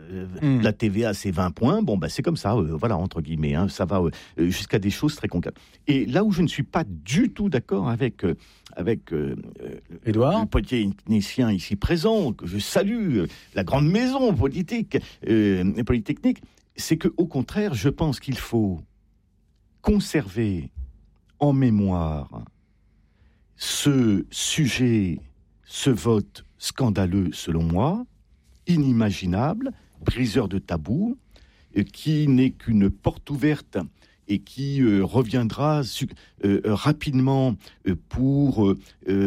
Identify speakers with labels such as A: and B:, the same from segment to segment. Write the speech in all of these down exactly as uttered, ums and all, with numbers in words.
A: euh, mmh. la T V A c'est vingt points, bon bah c'est comme ça, euh, voilà entre guillemets, hein, ça va euh, jusqu'à des choses très concrètes. Et là où je ne suis pas du tout d'accord avec euh, avec euh,
B: Édouard,
A: le polytechnicien ici présent, que je salue, euh, la grande maison politique, euh, polytechnique, c'est que au contraire, je pense qu'il faut conserver en mémoire ce sujet, ce vote scandaleux selon moi, inimaginable, briseur de tabous, euh, qui n'est qu'une porte ouverte et qui euh, reviendra su- euh, rapidement euh, pour euh,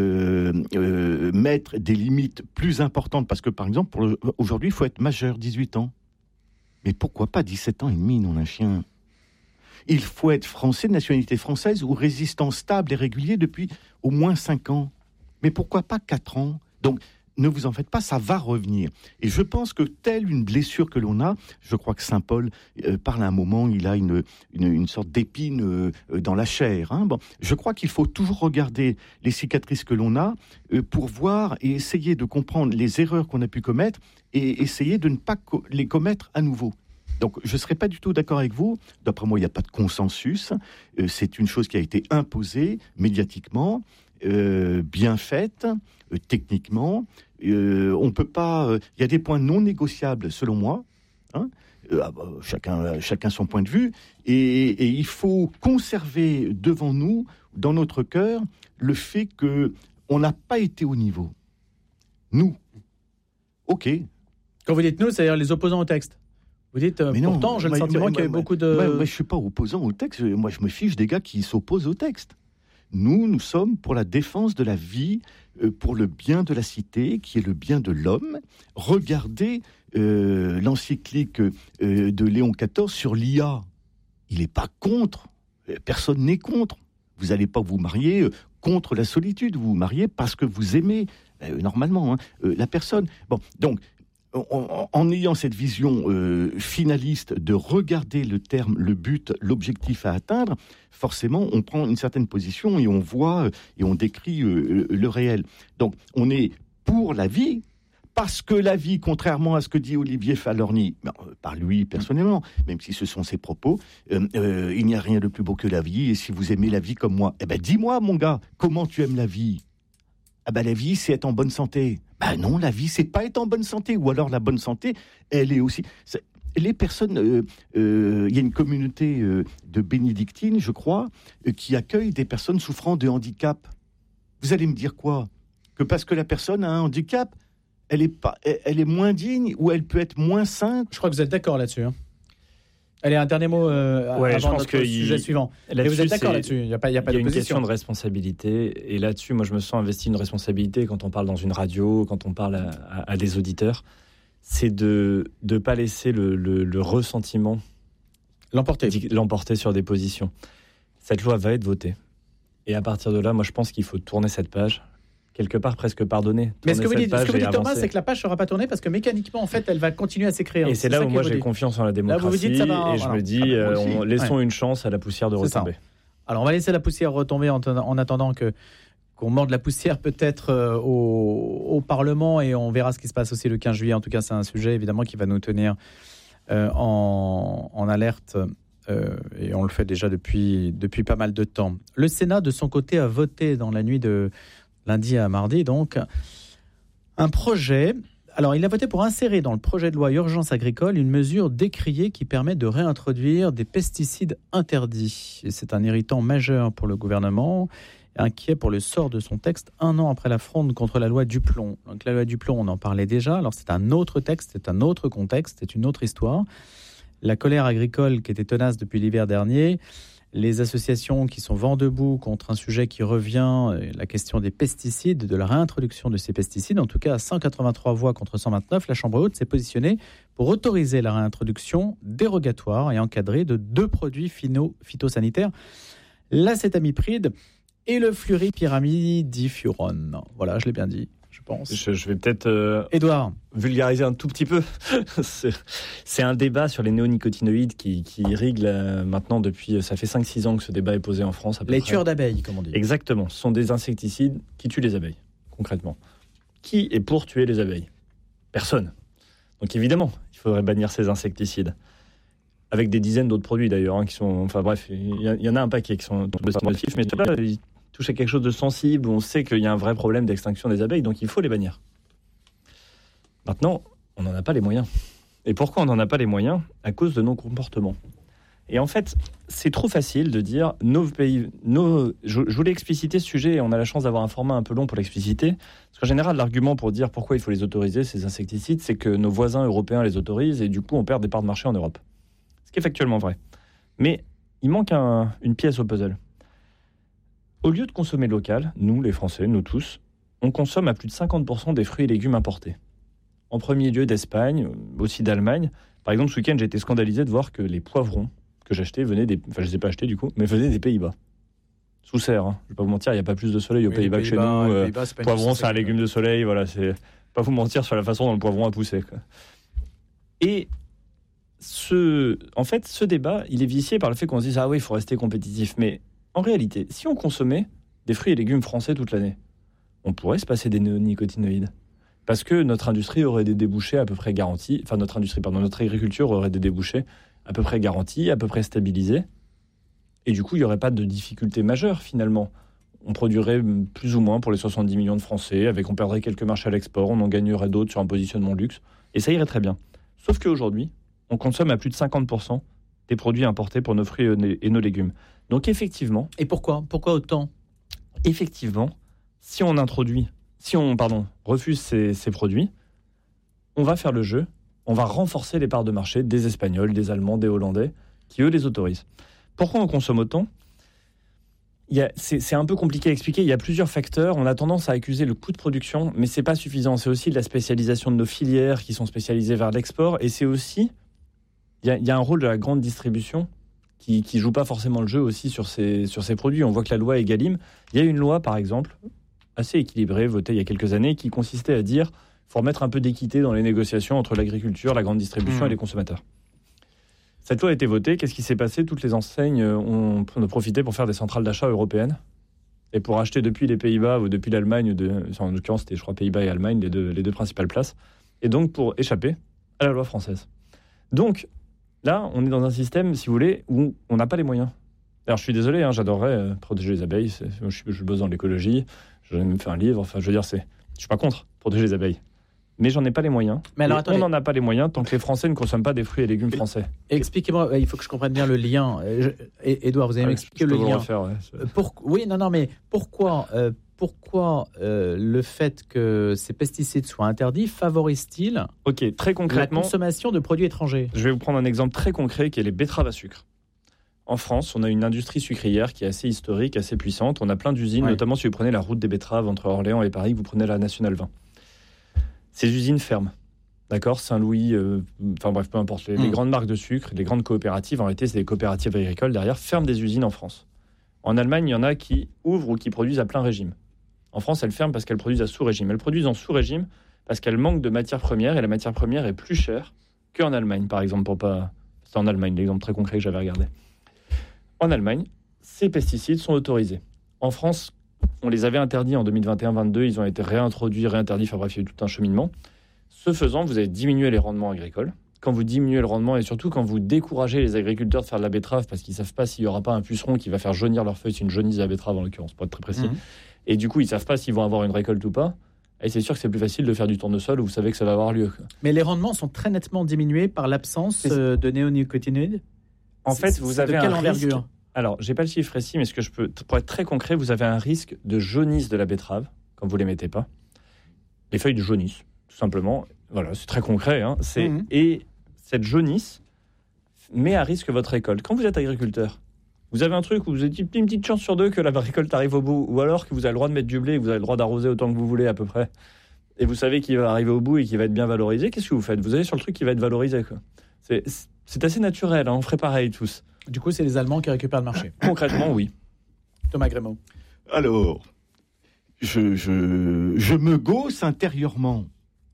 A: euh, mettre des limites plus importantes. Parce que, par exemple, pour le, aujourd'hui, il faut être majeur, dix-huit ans. Mais pourquoi pas dix-sept ans et demi, non un chien ? Il faut être français, de nationalité française, ou résistant stable et régulier depuis au moins cinq ans. Mais pourquoi pas quatre ans ? Donc, ne vous en faites pas, ça va revenir. Et je pense que telle une blessure que l'on a, je crois que saint Paul euh, parle à un moment, il a une, une, une sorte d'épine euh, dans la chair. Hein. Bon, je crois qu'il faut toujours regarder les cicatrices que l'on a euh, pour voir et essayer de comprendre les erreurs qu'on a pu commettre et essayer de ne pas co- les commettre à nouveau. Donc, je ne serais pas du tout d'accord avec vous. D'après moi, il n'y a pas de consensus. Euh, c'est une chose qui a été imposée médiatiquement, euh, bien faite, euh, techniquement. Euh, on peut pas. Il euh, y a des points non négociables, selon moi. Hein, euh, ah bah, chacun, chacun son point de vue. Et, et il faut conserver devant nous, dans notre cœur, le fait qu'on n'a pas été au niveau. Nous. OK.
B: Quand vous dites nous, c'est-à-dire les opposants au texte. Vous dites, euh,
A: non,
B: pourtant, j'ai
A: moi,
B: le sentiment
A: moi,
B: qu'il y a eu
A: moi,
B: beaucoup de...
A: Moi, moi, je ne suis pas opposant au texte. Moi, je me fiche des gars qui s'opposent au texte. Nous, nous sommes pour la défense de la vie, euh, pour le bien de la cité, qui est le bien de l'homme. Regardez euh, l'encyclique euh, de Léon quatorze sur l'I A. Il n'est pas contre. Personne n'est contre. Vous n'allez pas vous marier euh, contre la solitude. Vous vous mariez parce que vous aimez, euh, normalement, hein, euh, la personne. Bon, donc... En, en ayant cette vision euh, finaliste de regarder le terme, le but, l'objectif à atteindre, forcément, on prend une certaine position et on voit et on décrit euh, le réel. Donc, on est pour la vie, parce que la vie, contrairement à ce que dit Olivier Falorni, ben, par lui personnellement, même si ce sont ses propos, euh, euh, il n'y a rien de plus beau que la vie, et si vous aimez la vie comme moi, eh ben dis-moi, mon gars, comment tu aimes la vie ? Ah ben la vie, c'est être en bonne santé. Ben non, la vie, c'est pas être en bonne santé. Ou alors la bonne santé, elle est aussi... C'est... Les personnes... Il euh, euh, y a une communauté euh, de bénédictines, je crois, euh, qui accueille des personnes souffrant de handicap. Vous allez me dire quoi ? Que parce que la personne a un handicap, elle est, pas, elle, elle est moins digne ou elle peut être moins sainte ?
B: Je crois que vous êtes d'accord là-dessus, hein. Allez, un dernier mot euh,
C: ouais,
B: avant
C: je pense
B: notre
C: que
B: sujet
C: il...
B: suivant. Et vous êtes d'accord
C: c'est...
B: là-dessus ? Il n'y a pas, il y a pas
C: il y a
B: d'opposition.
C: une question de responsabilité. Et là-dessus, moi, je me sens investi une responsabilité quand on parle dans une radio, quand on parle à, à, à des auditeurs. C'est de ne pas laisser le, le, le ressentiment
B: l'emporter.
C: l'emporter sur des positions. Cette loi va être votée. Et à partir de là, moi, je pense qu'il faut tourner cette page. Quelque part presque pardonner.
B: Mais ce que vous dites, ce que vous dites Thomas, c'est que la page ne sera pas tournée parce que mécaniquement, en fait, elle va continuer à s'écrire.
C: Et c'est, c'est là où moi j'ai confiance en la démocratie. Là, vous vous dites, ça va, et je voilà. me dis, ah, euh, on, laissons ouais. une chance à la poussière de c'est retomber. Ça.
B: Alors, on va laisser la poussière retomber en, en attendant que, qu'on morde la poussière peut-être euh, au, au Parlement et on verra ce qui se passe aussi le quinze juillet. En tout cas, c'est un sujet évidemment qui va nous tenir euh, en, en alerte. Euh, et on le fait déjà depuis, depuis pas mal de temps. Le Sénat, de son côté, a voté dans la nuit de lundi à mardi, donc, un projet. Alors, il a voté pour insérer dans le projet de loi urgence agricole une mesure décriée qui permet de réintroduire des pesticides interdits. Et c'est un irritant majeur pour le gouvernement, inquiet pour le sort de son texte un an après la fronde contre la loi Duplon. Donc, la loi Duplon, on en parlait déjà. Alors, c'est un autre texte, c'est un autre contexte, c'est une autre histoire. La colère agricole qui était tenace depuis l'hiver dernier, les associations qui sont vent debout contre un sujet qui revient, la question des pesticides, de la réintroduction de ces pesticides. En tout cas, à cent quatre-vingt-trois voix contre cent vingt-neuf, la Chambre haute s'est positionnée pour autoriser la réintroduction dérogatoire et encadrée de deux produits phyno- phytosanitaires, l'acétamipride et le fluripyramidifurone. Voilà, je l'ai bien dit. Je pense.
C: Je, je vais peut-être euh,
B: Édouard.
C: vulgariser un tout petit peu. c'est, c'est un débat sur les néonicotinoïdes qui, qui irrigue là, maintenant depuis... Ça fait cinq six ans que ce débat est posé en France. À peu
B: les
C: près.
B: tueurs d'abeilles, comme on dit.
C: Exactement. Ce sont des insecticides qui tuent les abeilles, concrètement. Qui est pour tuer les abeilles ? Personne. Donc évidemment, il faudrait bannir ces insecticides. Avec des dizaines d'autres produits d'ailleurs, hein, qui sont. Enfin bref, il y, y en a un paquet qui sont positifs, mais là, ils touchent à quelque chose de sensible, où on sait qu'il y a un vrai problème d'extinction des abeilles, donc il faut les bannir. Maintenant, on n'en a pas les moyens. Et pourquoi on n'en a pas les moyens ? À cause de nos comportements. Et en fait, c'est trop facile de dire nos pays. Nos... Je, je voulais expliciter ce sujet et on a la chance d'avoir un format un peu long pour l'expliciter. Parce qu'en général, l'argument pour dire pourquoi il faut les autoriser, ces insecticides, c'est que nos voisins européens les autorisent et du coup, on perd des parts de marché en Europe. Ce qui est factuellement vrai. Mais il manque un, une pièce au puzzle. Au lieu de consommer local, nous, les Français, nous tous, on consomme à plus de cinquante pour cent des fruits et légumes importés. En premier lieu d'Espagne, aussi d'Allemagne. Par exemple, ce week-end, j'ai été scandalisé de voir que les poivrons que j'achetais venaient des... Enfin, je ne les ai pas achetés du coup, mais venaient des Pays-Bas. Sous serre, hein. Je ne vais pas vous mentir, il n'y a pas plus de soleil aux oui, Pays-Bas que chez nous. Euh, poivron, c'est un légume de soleil, voilà. C'est pas vous mentir sur la façon dont le poivron a poussé, quoi. Et ce... en fait, ce débat, il est vicié par le fait qu'on se dise « Ah oui, il faut rester compétitif ». Mais en réalité, si on consommait des fruits et légumes français toute l'année, on pourrait se passer des néonicotinoïdes. Parce que notre industrie aurait des débouchés à peu près garantis, enfin notre industrie, pardon, notre agriculture aurait des débouchés à peu près garantis, à peu près stabilisés. Et du coup, il n'y aurait pas de difficultés majeures finalement. On produirait plus ou moins pour les soixante-dix millions de Français, avec on perdrait quelques marchés à l'export, on en gagnerait d'autres sur un positionnement luxe, et ça irait très bien. Sauf qu'aujourd'hui, on consomme à plus de cinquante pour cent des produits importés pour nos fruits et nos légumes. Donc effectivement...
B: Et pourquoi ? Pourquoi autant ?
C: Effectivement, si on introduit... Si on pardon, refuse ces, ces produits, on va faire le jeu, on va renforcer les parts de marché des Espagnols, des Allemands, des Hollandais, qui eux les autorisent. Pourquoi on consomme autant ? Il y a, c'est, c'est un peu compliqué à expliquer, il y a plusieurs facteurs. On a tendance à accuser le coût de production, mais ce n'est pas suffisant. C'est aussi de la spécialisation de nos filières qui sont spécialisées vers l'export, et c'est aussi, il y a, il y a un rôle de la grande distribution qui ne joue pas forcément le jeu aussi sur ces, sur ces produits. On voit que la loi Egalim, il y a une loi par exemple... assez équilibré, voté il y a quelques années, qui consistait à dire qu'il faut remettre un peu d'équité dans les négociations entre l'agriculture, la grande distribution mmh. et les consommateurs. Cette loi a été votée. Qu'est-ce qui s'est passé ? Toutes les enseignes ont, ont profité pour faire des centrales d'achat européennes et pour acheter depuis les Pays-Bas ou depuis l'Allemagne, de, en l'occurrence c'était je crois Pays-Bas et Allemagne, les deux, les deux principales places, et donc pour échapper à la loi française. Donc là, on est dans un système, si vous voulez, où on n'a pas les moyens. Alors je suis désolé, hein, j'adorerais euh, protéger les abeilles, c'est, je, je bosse dans l'écologie, je vais même faire un livre, enfin je veux dire, c'est, je suis pas contre protéger les abeilles. Mais j'en ai pas les moyens. Mais alors, on n'en a pas les moyens tant que les Français ne consomment pas des fruits et légumes français.
B: Expliquez-moi, il faut que je comprenne bien le lien. Je, Édouard, vous allez ouais, m'expliquer le lien.
C: Refaire, ouais.
B: Pour, oui, non, non, mais pourquoi, euh, pourquoi euh, le fait que ces pesticides soient interdits favorise-t-il
C: Ok, très concrètement,
B: la consommation de produits étrangers ?
C: Je vais vous prendre un exemple très concret qui est les betteraves à sucre. En France, on a une industrie sucrière qui est assez historique, assez puissante. On a plein d'usines, ouais. notamment si vous prenez la route des betteraves entre Orléans et Paris, vous prenez la Nationale vingt. Ces usines ferment, d'accord ? Saint-Louis, euh, enfin bref, peu importe. Les, mmh. les grandes marques de sucre, les grandes coopératives, en réalité, c'est des coopératives agricoles derrière, ferment des usines en France. En Allemagne, il y en a qui ouvrent ou qui produisent à plein régime. En France, elles ferment parce qu'elles produisent à sous-régime. Elles produisent en sous-régime parce qu'elles manquent de matières premières et la matière première est plus chère qu'en Allemagne, par exemple. Pour pas... C'est en Allemagne, l'exemple très concret que j'avais regardé. En Allemagne, ces pesticides sont autorisés. En France, on les avait interdits en deux mille vingt et un vingt-deux, ils ont été réintroduits, réinterdits, enfin bref, il y a eu tout un cheminement. Ce faisant, vous avez diminué les rendements agricoles. Quand vous diminuez le rendement et surtout quand vous découragez les agriculteurs de faire de la betterave parce qu'ils ne savent pas s'il n'y aura pas un puceron qui va faire jaunir leurs feuilles, c'est une jaunisse de la betterave en l'occurrence, pour être très précis. Mmh. Et du coup, ils ne savent pas s'ils vont avoir une récolte ou pas. Et c'est sûr que c'est plus facile de faire du tournesol où vous savez que ça va avoir lieu.
B: Mais les rendements sont très nettement diminués par l'absence euh, de néonicotinoïdes.
C: En fait, vous avez un risque... Alors, j'ai pas le chiffre ici, mais ce que je peux, pour être très concret, vous avez un risque de jaunisse de la betterave quand vous les mettez pas. Les feuilles de jaunisse, tout simplement. Voilà, c'est très concret. Hein. C'est, mmh. Et cette jaunisse met à risque votre récolte. Quand vous êtes agriculteur, vous avez un truc où vous avez une petite chance sur deux que la récolte arrive au bout, ou alors que vous avez le droit de mettre du blé, vous avez le droit d'arroser autant que vous voulez à peu près, et vous savez qu'il va arriver au bout et qu'il va être bien valorisé. Qu'est-ce que vous faites ? Vous allez sur le truc qui va être valorisé, quoi. C'est, c'est assez naturel. Hein. On ferait pareil tous.
B: Du coup, c'est les Allemands qui récupèrent le marché.
C: Concrètement, oui.
B: Thomas Grémaud.
A: Alors, je, je, je me gausse intérieurement.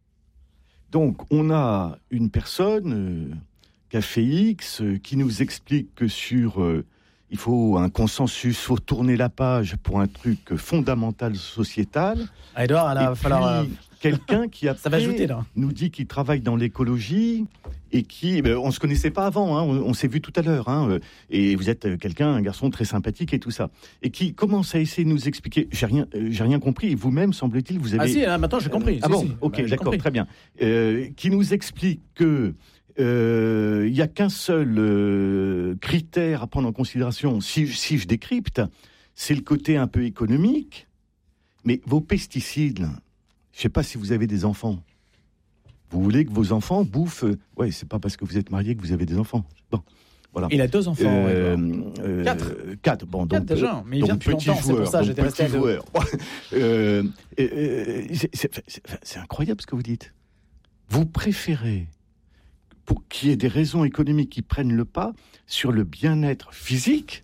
A: Donc, on a une personne, euh, Café X, euh, qui nous explique que sur... Euh, il faut un consensus, il faut tourner la page pour un truc fondamental sociétal.
B: Ah, Edouard, il va falloir...
A: Quelqu'un qui a
B: Ça va ajouter, là.
A: nous dit qu'il travaille dans l'écologie et qui, ben, on ne se connaissait pas avant, hein, on, on s'est vu tout à l'heure, hein, et vous êtes quelqu'un, un garçon très sympathique et tout ça, et qui commence à essayer de nous expliquer, j'ai rien, euh, j'ai rien compris, et vous-même, semble-t-il, vous avez...
B: Ah si, là, maintenant j'ai compris.
A: Ah
B: si,
A: bon,
B: si.
A: ok,
B: Bah, j'ai
A: d'accord,
B: compris.
A: très bien. Euh, qui nous explique que il euh, n'y a qu'un seul euh, critère à prendre en considération, si, si je décrypte, c'est le côté un peu économique, mais vos pesticides, là, je ne sais pas si vous avez des enfants. Vous voulez que vos enfants bouffent... Oui, c'est pas parce que vous êtes marié que vous avez des enfants. Bon, voilà.
B: Il a deux enfants.
A: Euh,
B: Edouard.
A: euh,
B: Quatre.
A: Quatre, bon,
B: Quatre
A: donc,
B: déjà, mais il
A: donc
B: vient depuis
A: petit
B: longtemps, c'est
A: joueur,
B: pour ça,
A: donc
B: j'étais resté
A: petit
B: à deux.
A: joueur. euh, euh, c'est, c'est, c'est, c'est incroyable ce que vous dites. Vous préférez pour qu'il y ait des raisons économiques qui prennent le pas sur le bien-être physique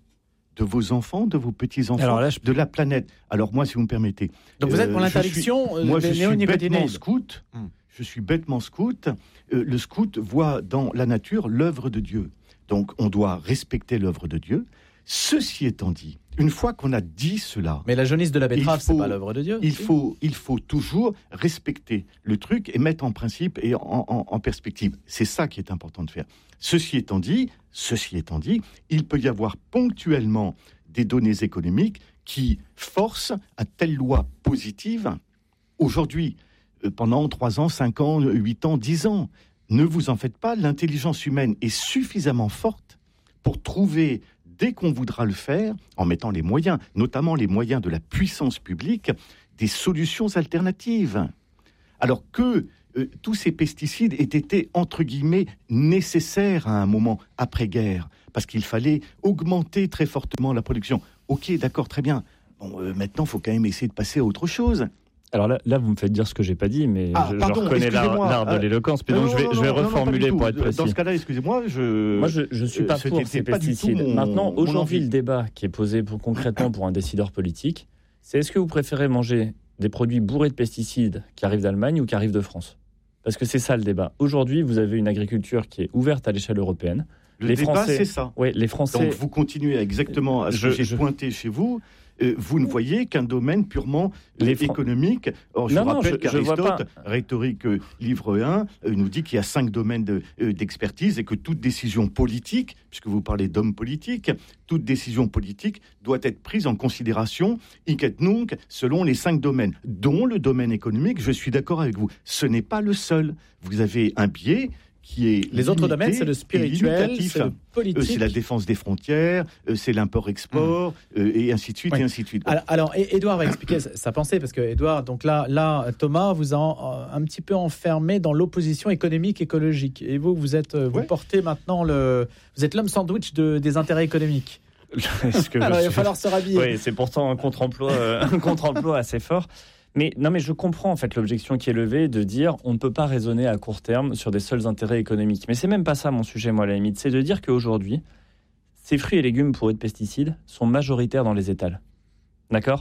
A: de vos enfants, de vos petits-enfants,
C: Alors là, je-
A: de la planète. Alors moi, si vous me permettez...
B: Donc vous êtes pour
A: euh, je
B: l'interdiction
A: suis-
B: euh,
A: Moi,
B: des
A: je suis bêtement
B: néonicotinoïdes.
A: scout.
B: Hmm.
A: Je suis bêtement scout. Euh, le scout voit dans la nature l'œuvre de Dieu. Donc on doit respecter l'œuvre de Dieu. Ceci étant dit, une fois qu'on a dit cela...
B: Mais la jaunisse de la betterave,
A: Il faut-
B: c'est pas l'œuvre de Dieu.
A: Il
B: si.
A: faut, il faut toujours respecter le truc et mettre en principe et en, en- en perspective. C'est ça qui est important de faire. Ceci étant dit, ceci étant dit, il peut y avoir ponctuellement des données économiques qui forcent à telle loi positive. Aujourd'hui, euh, pendant trois ans, cinq ans, huit ans, dix ans, ne vous en faites pas, l'intelligence humaine est suffisamment forte pour trouver, dès qu'on voudra le faire, en mettant les moyens, notamment les moyens de la puissance publique, des solutions alternatives. Alors que euh, tous ces pesticides aient été, entre guillemets, nécessaires à un moment après-guerre, parce qu'il fallait augmenter très fortement la production. Ok, d'accord, très bien. Bon, euh, maintenant, il faut quand même essayer de passer à autre chose.
C: Alors là, là, vous me faites dire ce que j'ai pas dit, mais
A: Ah,
C: je, je
A: pardon,
C: reconnais l'art,
A: excusez-moi.
C: l'art de
A: Ah,
C: l'éloquence. Puis donc,
A: Non,
C: je vais,
A: non,
C: je vais
A: non, non, non,
C: reformuler
A: pas du
C: pour
A: tout.
C: être précis.
A: Dans ce cas-là, excusez-moi, je...
C: Moi, je ne suis pas
A: Euh,
C: pour
A: c'était
C: ces
A: pas du tout
C: pesticides.
A: mon-
C: Maintenant,
A: mon
C: aujourd'hui,
A: envie.
C: le débat qui est posé pour, concrètement pour un décideur politique, c'est est-ce que vous préférez manger des produits bourrés de pesticides qui arrivent d'Allemagne ou qui arrivent de France ? Parce que c'est ça le débat. Aujourd'hui, vous avez une agriculture qui est ouverte à l'échelle européenne.
A: Le
C: Les
A: débat,
C: Français-
A: c'est ça.
C: Oui, les Français...
A: Donc vous continuez exactement à ce
C: Je-
A: que j'ai
C: je-
A: pointé chez vous. Euh, vous ne voyez qu'un domaine purement euh,
C: Les Fran-
A: économique. Or, je
C: Non,
A: vous
C: non,
A: rappelle
C: je- je vois
A: qu'Aristote, rhétorique euh, livre un, euh, nous dit qu'il y a cinq domaines de, euh, d'expertise et que toute décision politique, puisque vous parlez d'hommes politiques, toute décision politique doit être prise en considération, hic et nunc, selon les cinq domaines, dont le domaine économique. Je suis d'accord avec vous. Ce n'est pas le seul. Vous avez un biais qui est
B: Les autres
A: limité
B: domaines, c'est le
A: et
B: spirituel,
A: limitatif.
B: c'est le
A: Euh,
B: politique.
A: c'est la défense des frontières, euh, c'est l'import-export, euh, et ainsi de suite,
B: Ouais.
A: et ainsi de suite.
B: Alors, alors, et- Édouard va expliquer sa, sa pensée, parce que Édouard, donc là, là, Thomas vous a en- un petit peu enfermé dans l'opposition économique écologique. Et vous, vous êtes, vous
A: Ouais.
B: portez maintenant le, vous êtes l'homme sandwich de, des intérêts économiques.
C: Est-ce que je
B: Alors, il va
C: suis-
B: falloir se rhabiller.
C: Oui, c'est pourtant un contre-emploi, euh, un contre-emploi assez fort. Mais non, mais je comprends en fait l'objection qui est levée de dire on ne peut pas raisonner à court terme sur des seuls intérêts économiques. Mais c'est même pas ça mon sujet, moi, à la limite. C'est de dire qu'aujourd'hui, ces fruits et légumes pourris de pesticides sont majoritaires dans les étals. D'accord ?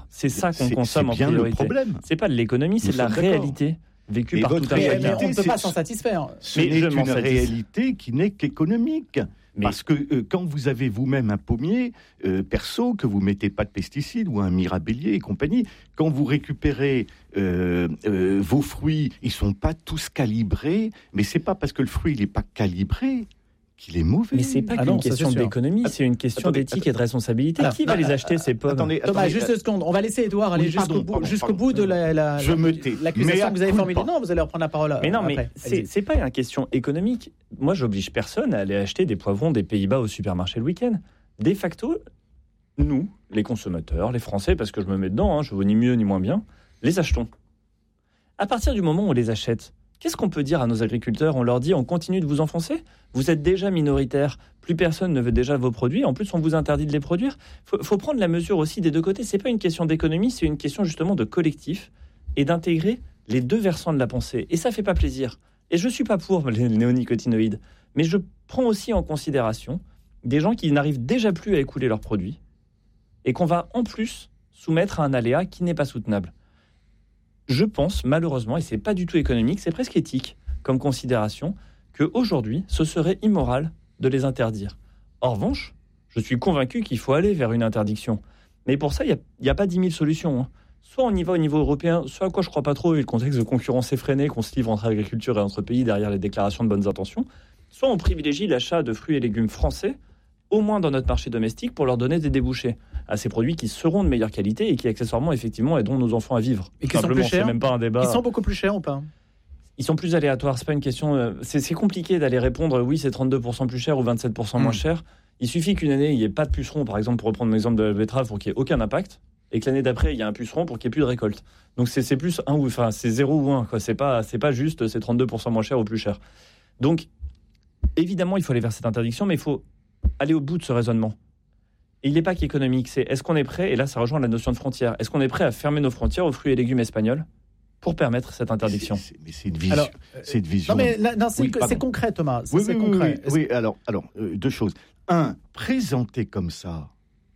C: C'est ça qu'on
A: C'est-
C: consomme en
A: c'est bien
C: priorité.
A: le problème.
C: C'est pas de l'économie, c'est
A: Nous
C: de la
A: sommes d'accord.
C: réalité vécue
A: Et
C: par
A: votre
C: tout un
B: Mais,
A: réalité,
B: mais
C: chacun.
B: on ne peut
A: c'est-
B: pas s'en satisfaire.
A: Ce
C: Mais
A: n'est
C: je m'en
A: une
C: satisfais.
A: réalité qui n'est qu'économique.
C: Mais-
A: Parce que euh, quand vous avez vous-même un pommier euh, perso, que vous mettez pas de pesticides ou un mirabellier et compagnie, quand vous récupérez euh, euh, vos fruits, ils sont pas tous calibrés, mais c'est pas parce que le fruit il est pas calibré qu'il est mauvais.
C: Mais c'est pas
B: Ah
C: qu'une
B: non, ça,
C: question
B: c'est sûr.
C: d'économie, c'est une question
A: Attendez,
C: d'éthique et de responsabilité.
B: Alors,
C: Qui va
B: ah,
C: les acheter, ces pommes
A: Attendez,
B: Thomas,
A: attendez,
B: juste une seconde. On va laisser Édouard aller
A: Oui,
B: jusqu'au
A: pardon,
B: bout,
A: pardon,
B: jusqu'au
A: pardon.
B: bout de la, la-
A: Je
B: la-
A: me tais.
B: l'accusation
A: Mais
B: que vous avez
A: à
B: formulée.
A: culpa.
B: Non, vous allez reprendre la parole.
C: Mais non,
B: après.
C: mais c'est,
B: Allez-y.
C: c'est pas une question économique. Moi, j'oblige personne à aller acheter des poivrons des Pays-Bas au supermarché le week-end. De facto, nous, les consommateurs, les Français, parce que je me mets dedans, hein, je vaux ni mieux ni moins bien, les achetons. À partir du moment où on les achète, qu'est-ce qu'on peut dire à nos agriculteurs ? On leur dit, on continue de vous enfoncer ? Vous êtes déjà minoritaire, plus personne ne veut déjà vos produits, en plus on vous interdit de les produire. Il faut, faut prendre la mesure aussi des deux côtés. C'est pas une question d'économie, c'est une question justement de collectif et d'intégrer les deux versants de la pensée. Et ça fait pas plaisir. Et je suis pas pour les néonicotinoïdes, mais je prends aussi en considération des gens qui n'arrivent déjà plus à écouler leurs produits et qu'on va en plus soumettre à un aléa qui n'est pas soutenable. Je pense malheureusement, et c'est pas du tout économique, c'est presque éthique comme considération, qu'aujourd'hui, ce serait immoral de les interdire. En revanche, je suis convaincu qu'il faut aller vers une interdiction. Mais pour ça, il n'y a, il y a pas dix mille solutions. hein. soit on y va au niveau européen, soit à quoi je ne crois pas trop, vu le contexte de concurrence effrénée qu'on se livre entre agriculture et entre pays derrière les déclarations de bonnes intentions, soit on privilégie l'achat de fruits et légumes français, au moins dans notre marché domestique, pour leur donner des débouchés à ces produits qui seront de meilleure qualité et qui, accessoirement, effectivement, aideront nos enfants à vivre.
B: Et qui sont plus chers.
C: C'est même pas un débat.
B: Ils sont beaucoup plus chers ou pas ?
C: Ils sont plus aléatoires. C'est pas une question. C'est, c'est compliqué d'aller répondre oui, c'est trente-deux pour cent plus cher ou vingt-sept pour cent moins mmh. cher. Il suffit qu'une année, il n'y ait pas de puceron, par exemple, pour reprendre mon exemple de la betterave, pour qu'il n'y ait aucun impact, et que l'année d'après, il y a un puceron pour qu'il n'y ait plus de récolte. Donc c'est, c'est plus un ou enfin c'est zéro ou un. Quoi. C'est pas c'est pas juste c'est trente-deux pour cent moins cher ou plus cher. Donc évidemment, il faut aller vers cette interdiction, mais il faut aller au bout de ce raisonnement. Et il n'est pas qu'économique. C'est est-ce qu'on est prêt, et là ça rejoint la notion de frontière, est-ce qu'on est prêt à fermer nos frontières aux fruits et légumes espagnols pour permettre cette interdiction?
A: c'est, c'est, Mais c'est une vision. Alors, c'est une vision.
B: Non, mais là, non, c'est, oui, c'est concret, Thomas.
A: Oui,
B: c'est
A: oui,
B: concret.
A: oui, oui. Alors, alors euh, deux choses. Un, présenter comme ça,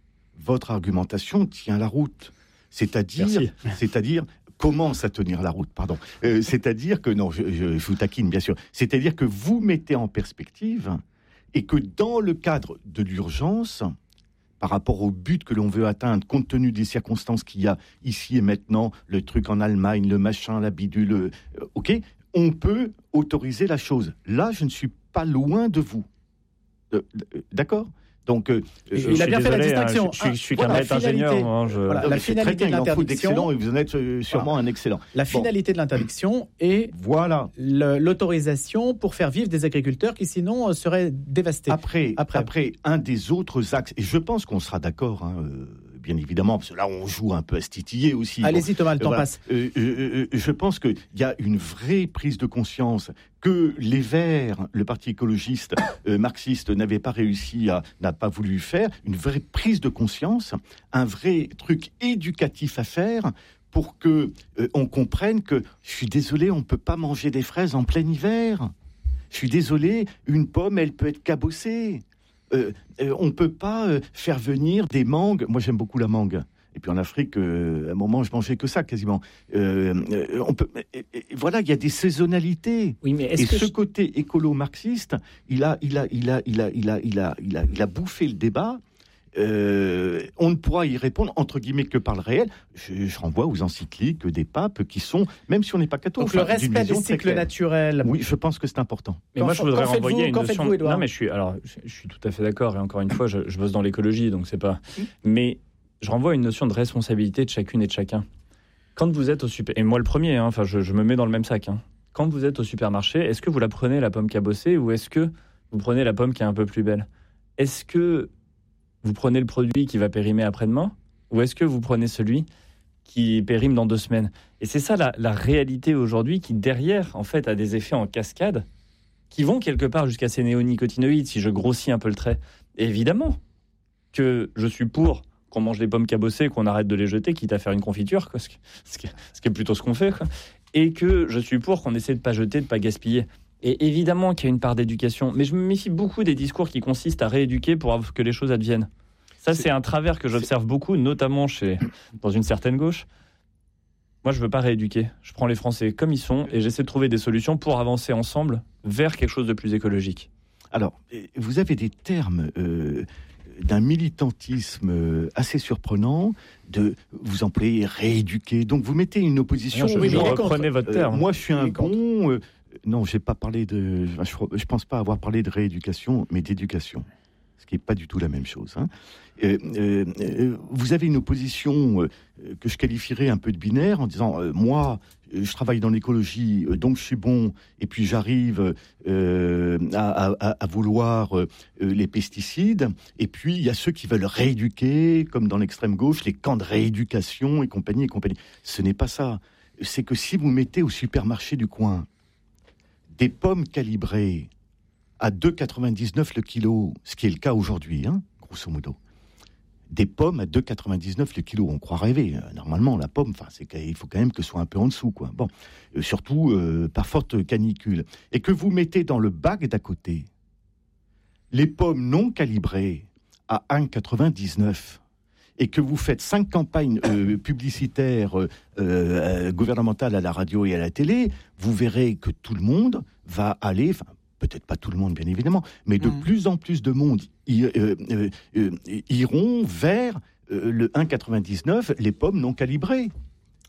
A: votre argumentation tient la route. C'est-à-dire, c'est-à-dire commence à tenir la route, pardon. Euh, c'est-à-dire que, non, je, je, je vous taquine, bien sûr. C'est-à-dire que vous mettez en perspective et que dans le cadre de l'urgence, par rapport au but que l'on veut atteindre, compte tenu des circonstances qu'il y a ici et maintenant, le truc en Allemagne, le machin, la bidule, euh, ok, on peut autoriser la chose. Là, je ne suis pas loin de vous. Euh, d'accord ? Donc, euh,
B: je, il a bien désolé, fait la distinction.
C: Hein, je, je, je suis qu'un maître ingénieur. Hein, je...
B: voilà, la finalité de l'interdiction.
A: Et vous en êtes sûrement voilà. un excellent.
B: La finalité bon. de l'interdiction est
A: voilà.
B: le, l'autorisation pour faire vivre des agriculteurs qui sinon seraient dévastés.
A: Après, après, après un des autres axes, et je pense qu'on sera d'accord, hein, euh, bien évidemment, parce que là on joue un peu à se titiller aussi.
B: Allez-y
A: bon,
B: Thomas, le temps
A: voilà.
B: passe.
A: Euh, euh, euh, je pense qu'il y a une vraie prise de conscience que les Verts, le parti écologiste euh, marxiste, n'avait pas réussi à, n'a pas voulu faire, une vraie prise de conscience, un vrai truc éducatif à faire pour que euh, on comprenne que, je suis désolé, on ne peut pas manger des fraises en plein hiver. Je suis désolé, une pomme, elle peut être cabossée. Euh, euh, on ne peut pas euh, faire venir des mangues. Moi, j'aime beaucoup la mangue. Et puis en Afrique, euh, à un moment, je mangeais que ça quasiment. Euh, euh, on peut, et, et, voilà, il y a des saisonnalités.
C: Oui, mais est-ce
A: et
C: que
A: ce
C: je...
A: côté écolo-marxiste, il a, il a, il a, il a, il a, il a, il a, il a bouffé le débat. Euh, on ne pourra y répondre entre guillemets que par le réel. Je, je renvoie aux encycliques des papes qui sont, même si on n'est pas catholique,
B: donc enfin, le respect des cycles naturels.
A: Oui, je pense que c'est important.
C: Mais quand moi, je voudrais renvoyer une notion. Vous, non, mais je suis, alors, je, je suis tout à fait d'accord. Et encore une fois, je, je bosse dans l'écologie, donc c'est pas. Mais je renvoie à une notion de responsabilité de chacune et de chacun. Quand vous êtes au super, et moi le premier, hein, enfin, je, je me mets dans le même sac. Hein. Quand vous êtes au supermarché, est-ce que vous la prenez la pomme cabossée ou est-ce que vous prenez la pomme qui est un peu plus belle? Est-ce que vous prenez le produit qui va périmer après-demain ou est-ce que vous prenez celui qui périme dans deux semaines? Et c'est ça la, la réalité aujourd'hui qui, derrière, en fait, a des effets en cascade qui vont quelque part jusqu'à ces néonicotinoïdes, si je grossis un peu le trait. Et évidemment que je suis pour qu'on mange des pommes cabossées, qu'on arrête de les jeter, quitte à faire une confiture, quoi, ce, qui, ce, qui, ce qui est plutôt ce qu'on fait, quoi. Et que je suis pour qu'on essaie de ne pas jeter, de ne pas gaspiller. Et évidemment qu'il y a une part d'éducation, mais je me méfie beaucoup des discours qui consistent à rééduquer pour que les choses adviennent. Ça, c'est, c'est un travers que j'observe c'est... beaucoup, notamment chez, dans une certaine gauche. Moi, je ne veux pas rééduquer. Je prends les Français comme ils sont et j'essaie de trouver des solutions pour avancer ensemble vers quelque chose de plus écologique.
A: Alors, vous avez des termes euh, d'un militantisme assez surprenant, de vous employez rééduquer. Donc, vous mettez une opposition...
C: Non, je, oui, je reprenez votre terme.
A: Euh, moi, je suis un bon... Euh, non, j'ai pas parlé de... Je ne pense pas avoir parlé de rééducation, mais d'éducation. Ce qui n'est pas du tout la même chose. Hein. Euh, euh, vous avez une opposition euh, que je qualifierais un peu de binaire en disant euh, moi, je travaille dans l'écologie, euh, donc je suis bon, et puis j'arrive euh, à, à, à vouloir euh, les pesticides, et puis il y a ceux qui veulent rééduquer, comme dans l'extrême gauche, les camps de rééducation et compagnie et compagnie. Ce n'est pas ça. C'est que si vous mettez au supermarché du coin des pommes calibrées à deux euros quatre-vingt-dix-neuf le kilo, ce qui est le cas aujourd'hui, hein, grosso modo. Des pommes à deux euros quatre-vingt-dix-neuf le kilo, on croit rêver. Normalement, la pomme, c'est il faut quand même que ce soit un peu en dessous, quoi. Bon, euh, surtout euh, par forte canicule. Et que vous mettez dans le bac d'à côté les pommes non calibrées à un euro quatre-vingt-dix-neuf et que vous faites cinq campagnes euh, publicitaires euh, euh, gouvernementales à la radio et à la télé, vous verrez que tout le monde va aller... peut-être pas tout le monde, bien évidemment, mais de mmh. plus en plus de monde y, euh, euh, euh, iront vers euh, le un euro quatre-vingt-dix-neuf, les pommes non calibrées.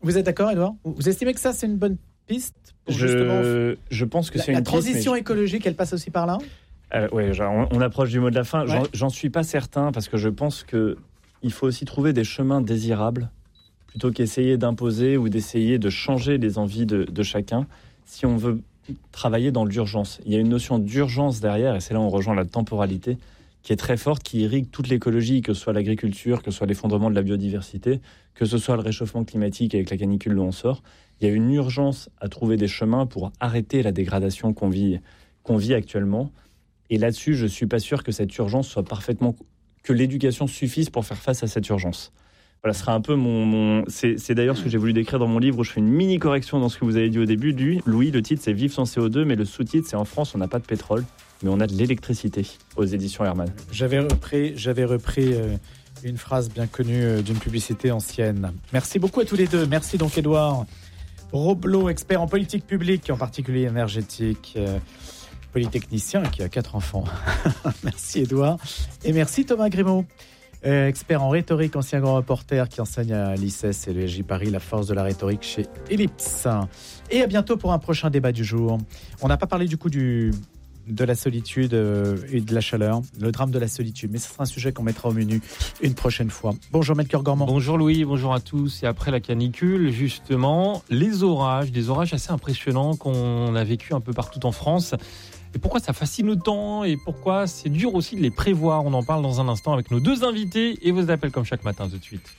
B: Vous êtes d'accord, Édouard ? Vous estimez que ça, c'est une bonne piste pour
C: je,
B: justement...
C: je pense que
B: la,
C: c'est
B: la
C: une
B: transition
C: piste, mais...
B: écologique, elle passe aussi par là ?
C: Euh, ouais, genre, on, on approche du mot de la fin.
B: Ouais.
C: J'en, j'en suis pas certain parce que je pense que il faut aussi trouver des chemins désirables plutôt qu'essayer d'imposer ou d'essayer de changer les envies de, de chacun. Si on veut travailler dans l'urgence, il y a une notion d'urgence derrière, et c'est là où on rejoint la temporalité, qui est très forte, qui irrigue toute l'écologie, que ce soit l'agriculture, que ce soit l'effondrement de la biodiversité, que ce soit le réchauffement climatique avec la canicule dont on sort. Il y a une urgence à trouver des chemins pour arrêter la dégradation qu'on vit, qu'on vit actuellement. Et là-dessus, je ne suis pas sûr que cette urgence soit parfaitement... que l'éducation suffise pour faire face à cette urgence. Voilà, ce sera un peu mon... mon... C'est, c'est d'ailleurs ce que j'ai voulu décrire dans mon livre, où je fais une mini-correction dans ce que vous avez dit au début. Lui, Louis, le titre, c'est « Vivre sans C O deux », mais le sous-titre, c'est « En France, on n'a pas de pétrole, mais on a de l'électricité » aux éditions Hermann.
B: J'avais repris, j'avais repris euh, une phrase bien connue euh, d'une publicité ancienne. Merci beaucoup à tous les deux. Merci donc Édouard Roblot, expert en politique publique, en particulier énergétique, euh, polytechnicien qui a quatre enfants. Merci Édouard. Et merci Thomas Grimaud, euh, expert en rhétorique, ancien grand reporter qui enseigne à l'I C E S et le J Paris, la force de la rhétorique chez Ellipse. Et à bientôt pour un prochain débat du jour. On n'a pas parlé du coup du... de la solitude et de la chaleur, le drame de la solitude. Mais ce sera un sujet qu'on mettra au menu une prochaine fois. Bonjour Melchior Gormand.
D: Bonjour Louis, bonjour à tous. Et après la canicule, justement, les orages, des orages assez impressionnants qu'on a vécu un peu partout en France. Et pourquoi ça fascine autant et pourquoi c'est dur aussi de les prévoir. On en parle dans un instant avec nos deux invités et vos appels comme chaque matin tout de suite.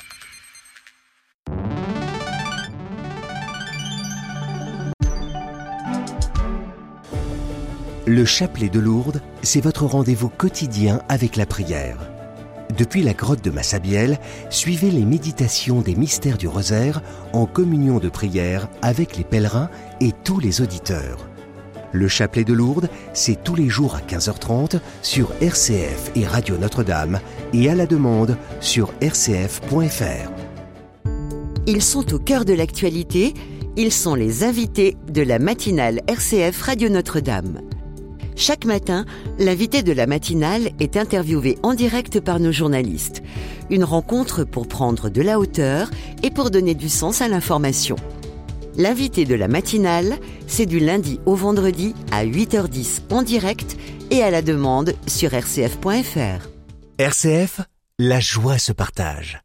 E: Le chapelet de Lourdes, c'est votre rendez-vous quotidien avec la prière. Depuis la grotte de Massabielle, suivez les méditations des mystères du rosaire en communion de prière avec les pèlerins et tous les auditeurs. Le chapelet de Lourdes, c'est tous les jours à quinze heures trente sur R C F et Radio Notre-Dame et à la demande sur r c f point f r.
F: Ils sont au cœur de l'actualité, ils sont les invités de la matinale R C F Radio Notre-Dame. Chaque matin, l'invité de la matinale est interviewé en direct par nos journalistes. Une rencontre pour prendre de la hauteur et pour donner du sens à l'information. L'invité de la matinale, c'est du lundi au vendredi à huit heures dix en direct et à la demande sur r c f point f r.
E: R C F, la joie se partage.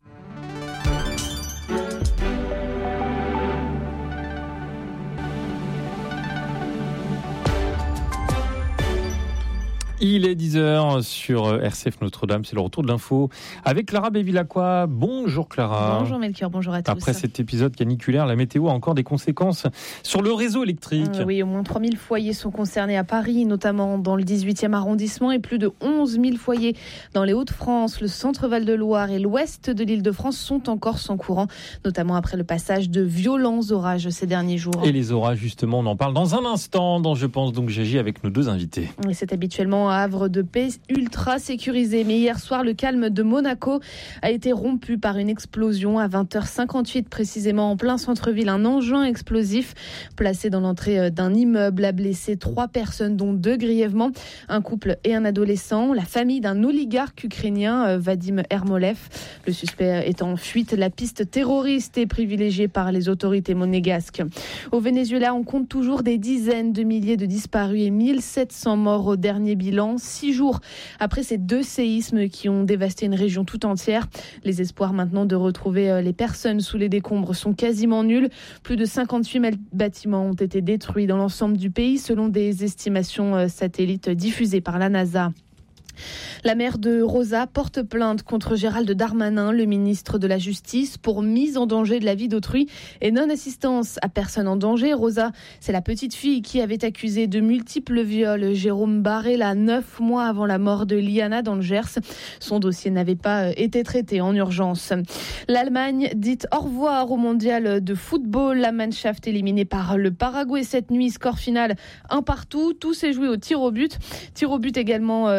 D: Il est dix heures sur R C F Notre-Dame, c'est le retour de l'info avec Clara Bévilacqua. Bonjour Clara.
G: Bonjour Melchior, bonjour à tous.
D: Après cet épisode caniculaire, la météo a encore des conséquences sur le réseau électrique.
G: Euh, oui, au moins trois mille foyers sont concernés à Paris, notamment dans le dix-huitième arrondissement, et plus de onze mille foyers dans les Hauts-de-France, le centre Val-de-Loire et l'ouest de l'Île-de-France sont encore sans courant, notamment après le passage de violents orages ces derniers jours.
D: Et les orages, justement, on en parle dans un instant, dans Je pense donc j'agis avec nos deux invités.
G: Et c'est habituellement un havre de paix ultra sécurisé. Mais hier soir, le calme de Monaco a été rompu par une explosion à vingt heures cinquante-huit, précisément en plein centre-ville. Un engin explosif placé dans l'entrée d'un immeuble a blessé trois personnes, dont deux grièvement, un couple et un adolescent. La famille d'un oligarque ukrainien, Vadim Ermolev. Le suspect est en fuite. La piste terroriste est privilégiée par les autorités monégasques. Au Venezuela, on compte toujours des dizaines de milliers de disparus et mille sept cents morts au dernier bilan. Six jours après ces deux séismes qui ont dévasté une région tout entière. Les espoirs maintenant de retrouver les personnes sous les décombres sont quasiment nuls. Plus de cinquante-huit bâtiments ont été détruits dans l'ensemble du pays selon des estimations satellites diffusées par la NASA. La mère de Rosa porte plainte contre Gérald Darmanin, le ministre de la Justice, pour mise en danger de la vie d'autrui et non-assistance à personne en danger. Rosa, c'est la petite fille qui avait accusé de multiples viols Jérôme Barrella neuf mois avant la mort de Liana dans le Gers. Son dossier n'avait pas été traité en urgence. L'Allemagne dit au revoir au mondial de football. La Mannschaft éliminée par le Paraguay cette nuit. Score final un partout. Tout s'est joué au tir au but. Tir au but également le Maroc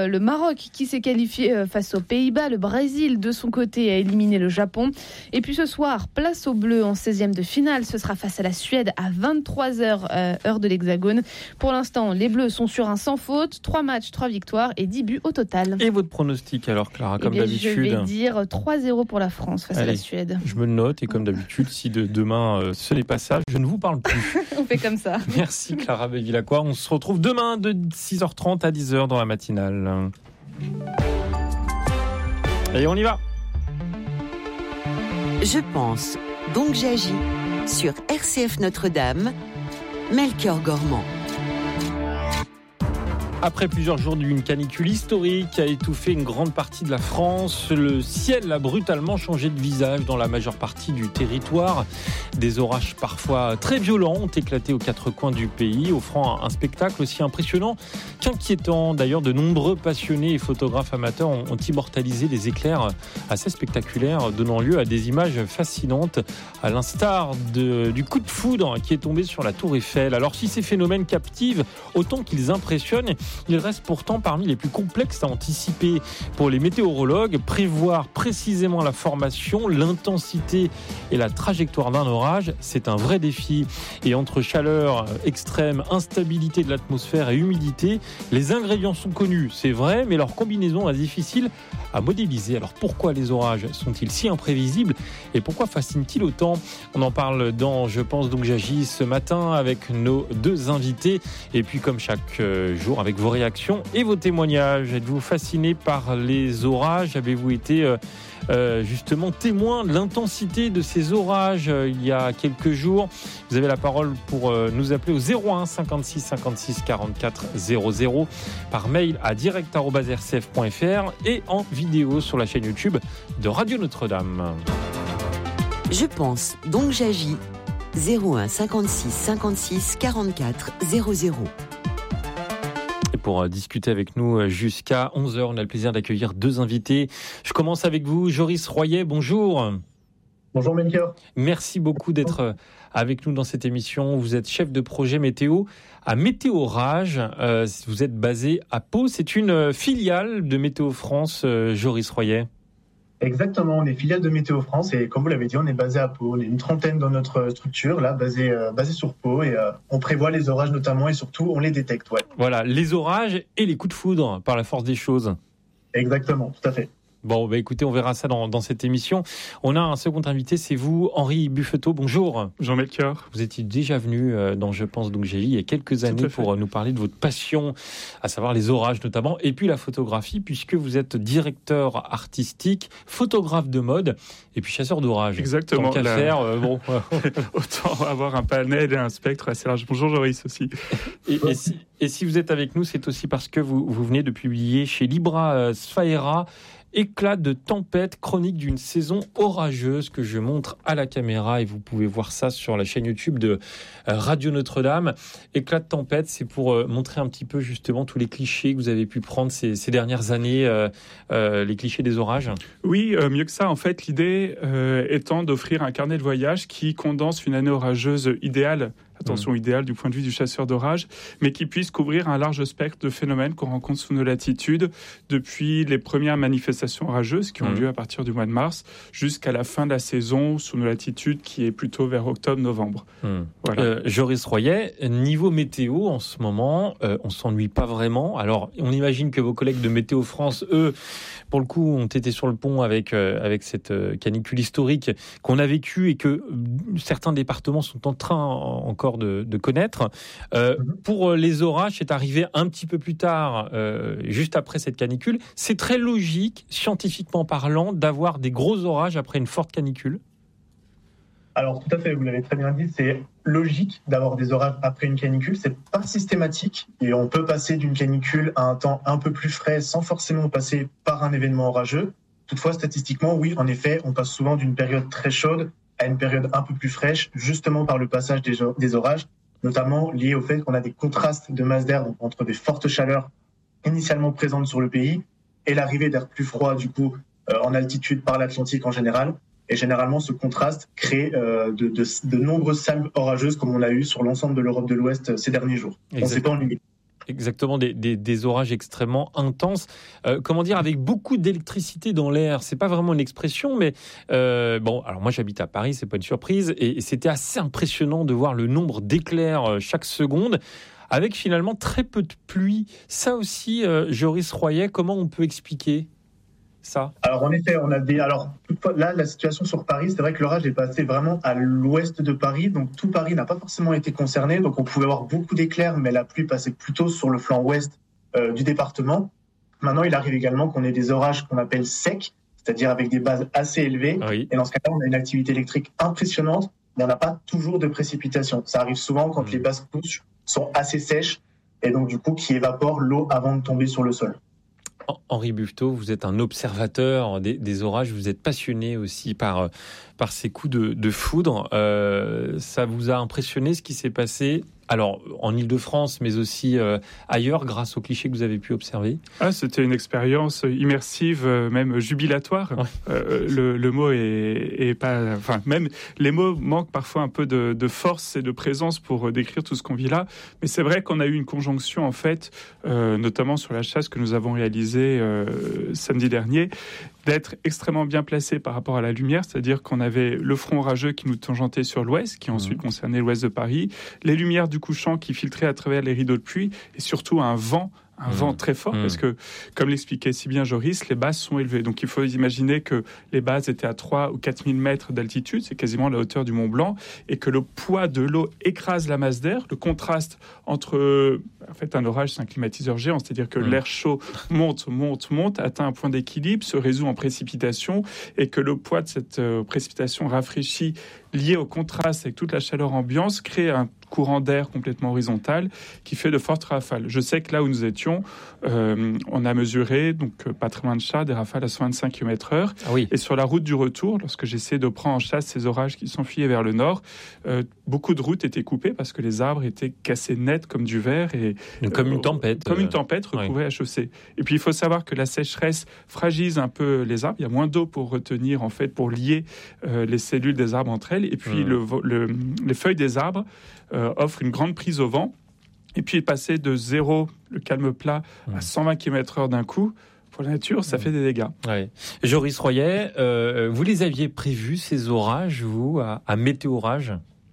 G: Maroc qui s'est qualifié face aux Pays-Bas. Le Brésil, de son côté, a éliminé le Japon. Et puis ce soir, place aux Bleus en seizième de finale. Ce sera face à la Suède à vingt-trois heures, euh, heure de l'Hexagone. Pour l'instant, les Bleus sont sur un sans faute. trois matchs, trois victoires et dix buts au total.
D: Et votre pronostic alors, Clara, comme
G: eh bien,
D: d'habitude?
G: Je vais dire trois zéro pour la France face
D: Allez,
G: à la Suède.
D: Je me le note et comme d'habitude, si de demain euh, ce n'est pas ça, je ne vous parle plus.
G: On fait comme ça.
D: Merci Clara Bevilacqua. On se retrouve demain de six heures trente à dix heures dans la matinale. Et on y va.
F: Je pense, donc j'agis sur R C F Notre-Dame, Melchior Gormand.
D: Après plusieurs jours d'une canicule historique qui a étouffé une grande partie de la France, le ciel a brutalement changé de visage dans la majeure partie du territoire. Des orages parfois très violents ont éclaté aux quatre coins du pays, offrant un spectacle aussi impressionnant qu'inquiétant. D'ailleurs, de nombreux passionnés et photographes amateurs ont, ont immortalisé des éclairs assez spectaculaires, donnant lieu à des images fascinantes, à l'instar de, du coup de foudre qui est tombé sur la Tour Eiffel. Alors si ces phénomènes captivent autant qu'ils impressionnent, il reste pourtant parmi les plus complexes à anticiper. Pour les météorologues, prévoir précisément la formation, l'intensité et la trajectoire d'un orage, c'est un vrai défi. Et entre chaleur extrême, instabilité de l'atmosphère et humidité, les ingrédients sont connus, c'est vrai, mais leur combinaison est difficile à modéliser. Alors pourquoi les orages sont-ils si imprévisibles et pourquoi fascinent-ils autant? On en parle dans Je pense donc j'agis ce matin avec nos deux invités et puis comme chaque jour avec vos réactions et vos témoignages. Êtes-vous fasciné par les orages? Avez-vous été euh, euh, justement témoin de l'intensité de ces orages euh, il y a quelques jours? Vous avez la parole pour euh, nous appeler au zéro un cinquante-six cinquante-six quarante-quatre zéro zéro, par mail à direct arobase r c f point f r et en vidéo sur la chaîne YouTube de Radio Notre-Dame.
F: Je pense, donc j'agis. zéro un cinquante-six cinquante-six quarante-quatre zéro zéro.
D: Pour discuter avec nous jusqu'à onze heures, on a le plaisir d'accueillir deux invités. Je commence avec vous, Joris Royer, bonjour.
H: Bonjour Melchior.
D: Merci beaucoup d'être avec nous dans cette émission. Vous êtes chef de projet météo à Météorage. Euh, vous êtes basé à Pau. C'est une filiale de Météo France, euh, Joris Royer.
H: Exactement, on est filiale de Météo France et comme vous l'avez dit, on est basé à Pau. On est une trentaine dans notre structure, là, basée, euh, basée sur Pau et euh, on prévoit les orages notamment et surtout on les détecte. Ouais.
D: Voilà, les orages et les coups de foudre par la force des choses.
H: Exactement, tout à fait.
D: Bon, bah écoutez, on verra ça dans, dans cette émission. On a un second invité, c'est vous, Henri Buffeteau. Bonjour.
I: Jean Melchior.
D: Vous étiez déjà venu dans Je pense donc j'agis il y a quelques années pour nous parler de votre passion, à savoir les orages notamment, et puis la photographie, puisque vous êtes directeur artistique, photographe de mode, et puis chasseur d'orages.
I: Exactement.
D: Tant qu'à
I: la...
D: faire, euh, bon.
I: Autant avoir un panel et un spectre assez large. Bonjour Joris aussi.
D: Et, et, si, et si vous êtes avec nous, c'est aussi parce que vous, vous venez de publier chez Libra euh, Sfaera Éclat de tempête, chronique d'une saison orageuse, que je montre à la caméra et vous pouvez voir ça sur la chaîne YouTube de Radio Notre-Dame. Éclat de tempête, c'est pour montrer un petit peu justement tous les clichés que vous avez pu prendre ces, ces dernières années, euh, euh, les clichés des orages.
I: Oui, euh, mieux que ça, en fait, l'idée euh, étant d'offrir un carnet de voyage qui condense une année orageuse idéale. Attention, mmh. idéal du point de vue du chasseur d'orage, mais qui puisse couvrir un large spectre de phénomènes qu'on rencontre sous nos latitudes, depuis les premières manifestations orageuses qui ont mmh. lieu à partir du mois de mars, jusqu'à la fin de la saison sous nos latitudes, qui est plutôt vers octobre-novembre. Mmh. Voilà.
D: Euh, Joris Royer, niveau météo, en ce moment, euh, on ne s'ennuie pas vraiment. Alors, on imagine que vos collègues de Météo France, eux, pour le coup, ont été sur le pont avec, euh, avec cette euh, canicule historique qu'on a vécue et que euh, certains départements sont en train encore De, de connaître. Euh, pour les orages, c'est arrivé un petit peu plus tard, euh, juste après cette canicule. C'est très logique, scientifiquement parlant, d'avoir des gros orages après une forte canicule.
H: Alors tout à fait, vous l'avez très bien dit, c'est logique d'avoir des orages après une canicule. C'est pas systématique et on peut passer d'une canicule à un temps un peu plus frais sans forcément passer par un événement orageux. Toutefois, statistiquement, oui, en effet, on passe souvent d'une période très chaude à une période un peu plus fraîche, justement par le passage des, des orages, notamment lié au fait qu'on a des contrastes de masse d'air entre des fortes chaleurs initialement présentes sur le pays et l'arrivée d'air plus froid, du coup, euh, en altitude par l'Atlantique en général. Et généralement, ce contraste crée euh, de, de, de nombreuses salves orageuses, comme on a eu sur l'ensemble de l'Europe de l'Ouest ces derniers jours. Exactement. On ne s'est pas ennuyé.
D: Exactement, des, des, des orages extrêmement intenses. Euh, comment dire, avec beaucoup d'électricité dans l'air. C'est pas vraiment une expression, mais euh, bon. Alors moi, j'habite à Paris, c'est pas une surprise, et, et c'était assez impressionnant de voir le nombre d'éclairs chaque seconde, avec finalement très peu de pluie. Ça aussi, euh, Joris Royer, comment on peut expliquer ça?
H: Alors en effet, on a des. Alors toutefois, là, la situation sur Paris, c'est vrai que l'orage est passé vraiment à l'ouest de Paris, donc tout Paris n'a pas forcément été concerné. Donc on pouvait avoir beaucoup d'éclairs, mais la pluie passait plutôt sur le flanc ouest euh, du département. Maintenant, il arrive également qu'on ait des orages qu'on appelle secs, c'est-à-dire avec des bases assez élevées.
D: Oui.
H: Et dans ce cas-là, on a une activité électrique impressionnante, mais on n'a pas toujours de précipitations. Ça arrive souvent quand mmh. les basses couches sont assez sèches et donc du coup qui évaporent l'eau avant de tomber sur le sol.
D: Henri Buffetot, vous êtes un observateur des, des orages, vous êtes passionné aussi par, par ces coups de, de foudre. Euh, ça vous a impressionné ce qui s'est passé, alors en Ile-de-France, mais aussi euh, ailleurs, grâce aux clichés que vous avez pu observer?
I: Ah, c'était une expérience immersive, même jubilatoire. Ouais. Euh, le, le mot est, est pas... Enfin, même les mots manquent parfois un peu de, de force et de présence pour décrire tout ce qu'on vit là. Mais c'est vrai qu'on a eu une conjonction, en fait, euh, notamment sur la chasse que nous avons réalisée euh, samedi dernier, d'être extrêmement bien placé par rapport à la lumière, c'est-à-dire qu'on avait le front orageux qui nous tangentait sur l'ouest, qui ensuite mmh. concernait l'ouest de Paris, les lumières du couchant qui filtraient à travers les rideaux de pluie, et surtout un vent, un mmh. vent très fort, mmh. parce que, comme l'expliquait si bien Joris, les bases sont élevées. Donc il faut imaginer que les bases étaient à trois ou quatre mille mètres d'altitude, c'est quasiment la hauteur du Mont Blanc, et que le poids de l'eau écrase la masse d'air. Le contraste entre... En fait, un orage, c'est un climatiseur géant, c'est-à-dire que mmh. l'air chaud monte, monte, monte, atteint un point d'équilibre, se résout en précipitation, et que le poids de cette euh, précipitation rafraîchie, lié au contraste avec toute la chaleur ambiante, crée un courant d'air complètement horizontal qui fait de fortes rafales. Je sais que là où nous étions, euh, on a mesuré, donc pas très loin de Chartres, des rafales à cent vingt-cinq kilomètres heure.
D: Ah oui.
I: Et sur la route du retour, lorsque j'essaie de prendre en chasse ces orages qui s'enfuyaient vers le nord, euh, beaucoup de routes étaient coupées parce que les arbres étaient cassés net comme du verre. Et,
D: comme une tempête.
I: Euh, comme une tempête recouvrée oui. à chaussée. Et puis il faut savoir que la sécheresse fragilise un peu les arbres. Il y a moins d'eau pour retenir, en fait, pour lier euh, les cellules des arbres entre elles. Et puis mmh. le, le, les feuilles des arbres euh, offrent une grande prise au vent. Et puis passer de zéro, le calme plat, mmh. à cent vingt kilomètres heure d'un coup, pour la nature, ça mmh. fait des dégâts.
D: Ouais. Joris Royer, euh, vous les aviez prévus, ces orages, vous, à, à Météorage?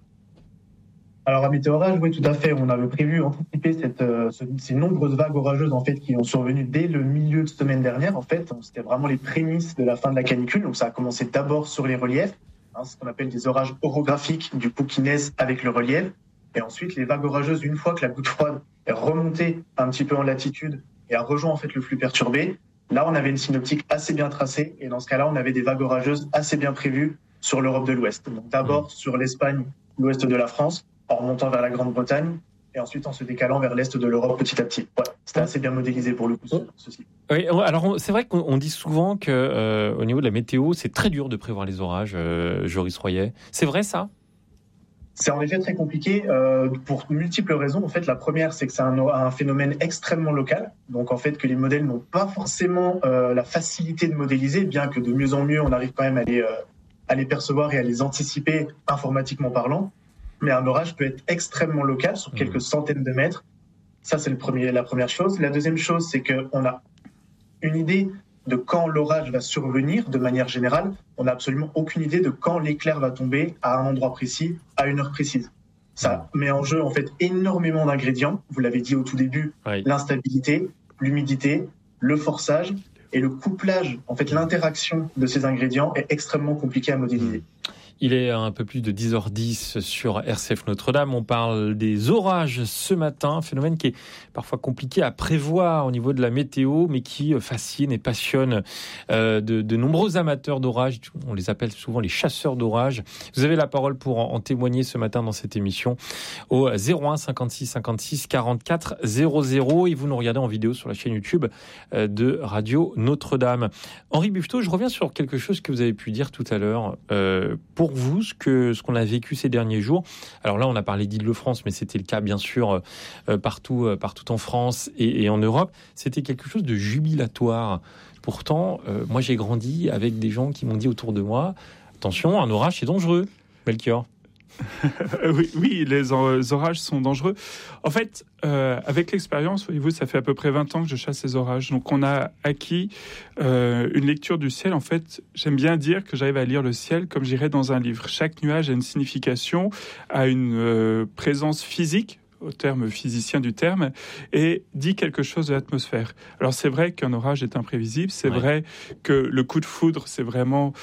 H: Alors à Météorage, oui, tout à fait. On avait prévu anticiper cette, euh, ce, ces nombreuses vagues orageuses en fait qui ont survenu dès le milieu de semaine dernière. En fait, c'était vraiment les prémices de la fin de la canicule. Donc ça a commencé d'abord sur les reliefs, hein, ce qu'on appelle des orages orographiques, du coup qui naissent avec le relief. Et ensuite, les vagues orageuses, une fois que la goutte froide est remontée un petit peu en latitude et a rejoint en fait le flux perturbé, là on avait une synoptique assez bien tracée. Et dans ce cas-là, on avait des vagues orageuses assez bien prévues sur l'Europe de l'Ouest. Donc d'abord mmh. sur l'Espagne, l'ouest de la France, en remontant vers la Grande-Bretagne, et ensuite en se décalant vers l'est de l'Europe petit à petit. Ouais, c'était assez bien modélisé pour le coup, ceci.
D: Oui, alors on, c'est vrai qu'on dit souvent qu'au euh, niveau de la météo, c'est très dur de prévoir les orages, euh, Joris Royer. C'est vrai ça?
H: C'est en effet très compliqué euh, pour multiples raisons. En fait, la première, c'est que c'est un, un phénomène extrêmement local. Donc en fait, que les modèles n'ont pas forcément euh, la facilité de modéliser, bien que de mieux en mieux, on arrive quand même à les, euh, à les percevoir et à les anticiper informatiquement parlant. Mais un orage peut être extrêmement local, sur quelques mmh. centaines de mètres. Ça, c'est le premier, la première chose. La deuxième chose, c'est qu'on a une idée de quand l'orage va survenir de manière générale. On n'a absolument aucune idée de quand l'éclair va tomber à un endroit précis, à une heure précise. Ça met en jeu en fait énormément d'ingrédients. Vous l'avez dit au tout début, oui. l'instabilité, l'humidité, le forçage et le couplage. En fait, l'interaction de ces ingrédients est extrêmement compliquée à modéliser. Mmh.
D: Il est un peu plus de dix heures dix sur R C F Notre-Dame. On parle des orages ce matin, un phénomène qui est parfois compliqué à prévoir au niveau de la météo, mais qui fascine et passionne euh, de, de nombreux amateurs d'orages. On les appelle souvent les chasseurs d'orages. Vous avez la parole pour en, en témoigner ce matin dans cette émission au zéro un cinquante-six cinquante-six quarante-quatre zéro zéro et vous nous regardez en vidéo sur la chaîne YouTube de Radio Notre-Dame. Henri Buffetot, je reviens sur quelque chose que vous avez pu dire tout à l'heure. Euh, pour vous, ce que ce qu'on a vécu ces derniers jours, alors là on a parlé d'Île-de-France, mais c'était le cas bien sûr euh, partout, euh, partout en France et, et en Europe, c'était quelque chose de jubilatoire. Pourtant, euh, moi j'ai grandi avec des gens qui m'ont dit autour de moi, attention, un orage c'est dangereux, Melchior.
I: oui, oui, les orages sont dangereux. En fait, euh, avec l'expérience, voyez-vous, ça fait à peu près vingt ans que je chasse les orages. Donc, on a acquis euh, une lecture du ciel. En fait, j'aime bien dire que j'arrive à lire le ciel comme j'irais dans un livre. Chaque nuage a une signification, a une euh, présence physique, au terme physicien du terme, et dit quelque chose de l'atmosphère. Alors c'est vrai qu'un orage est imprévisible, c'est ouais. vrai que le coup de foudre, c'est vraiment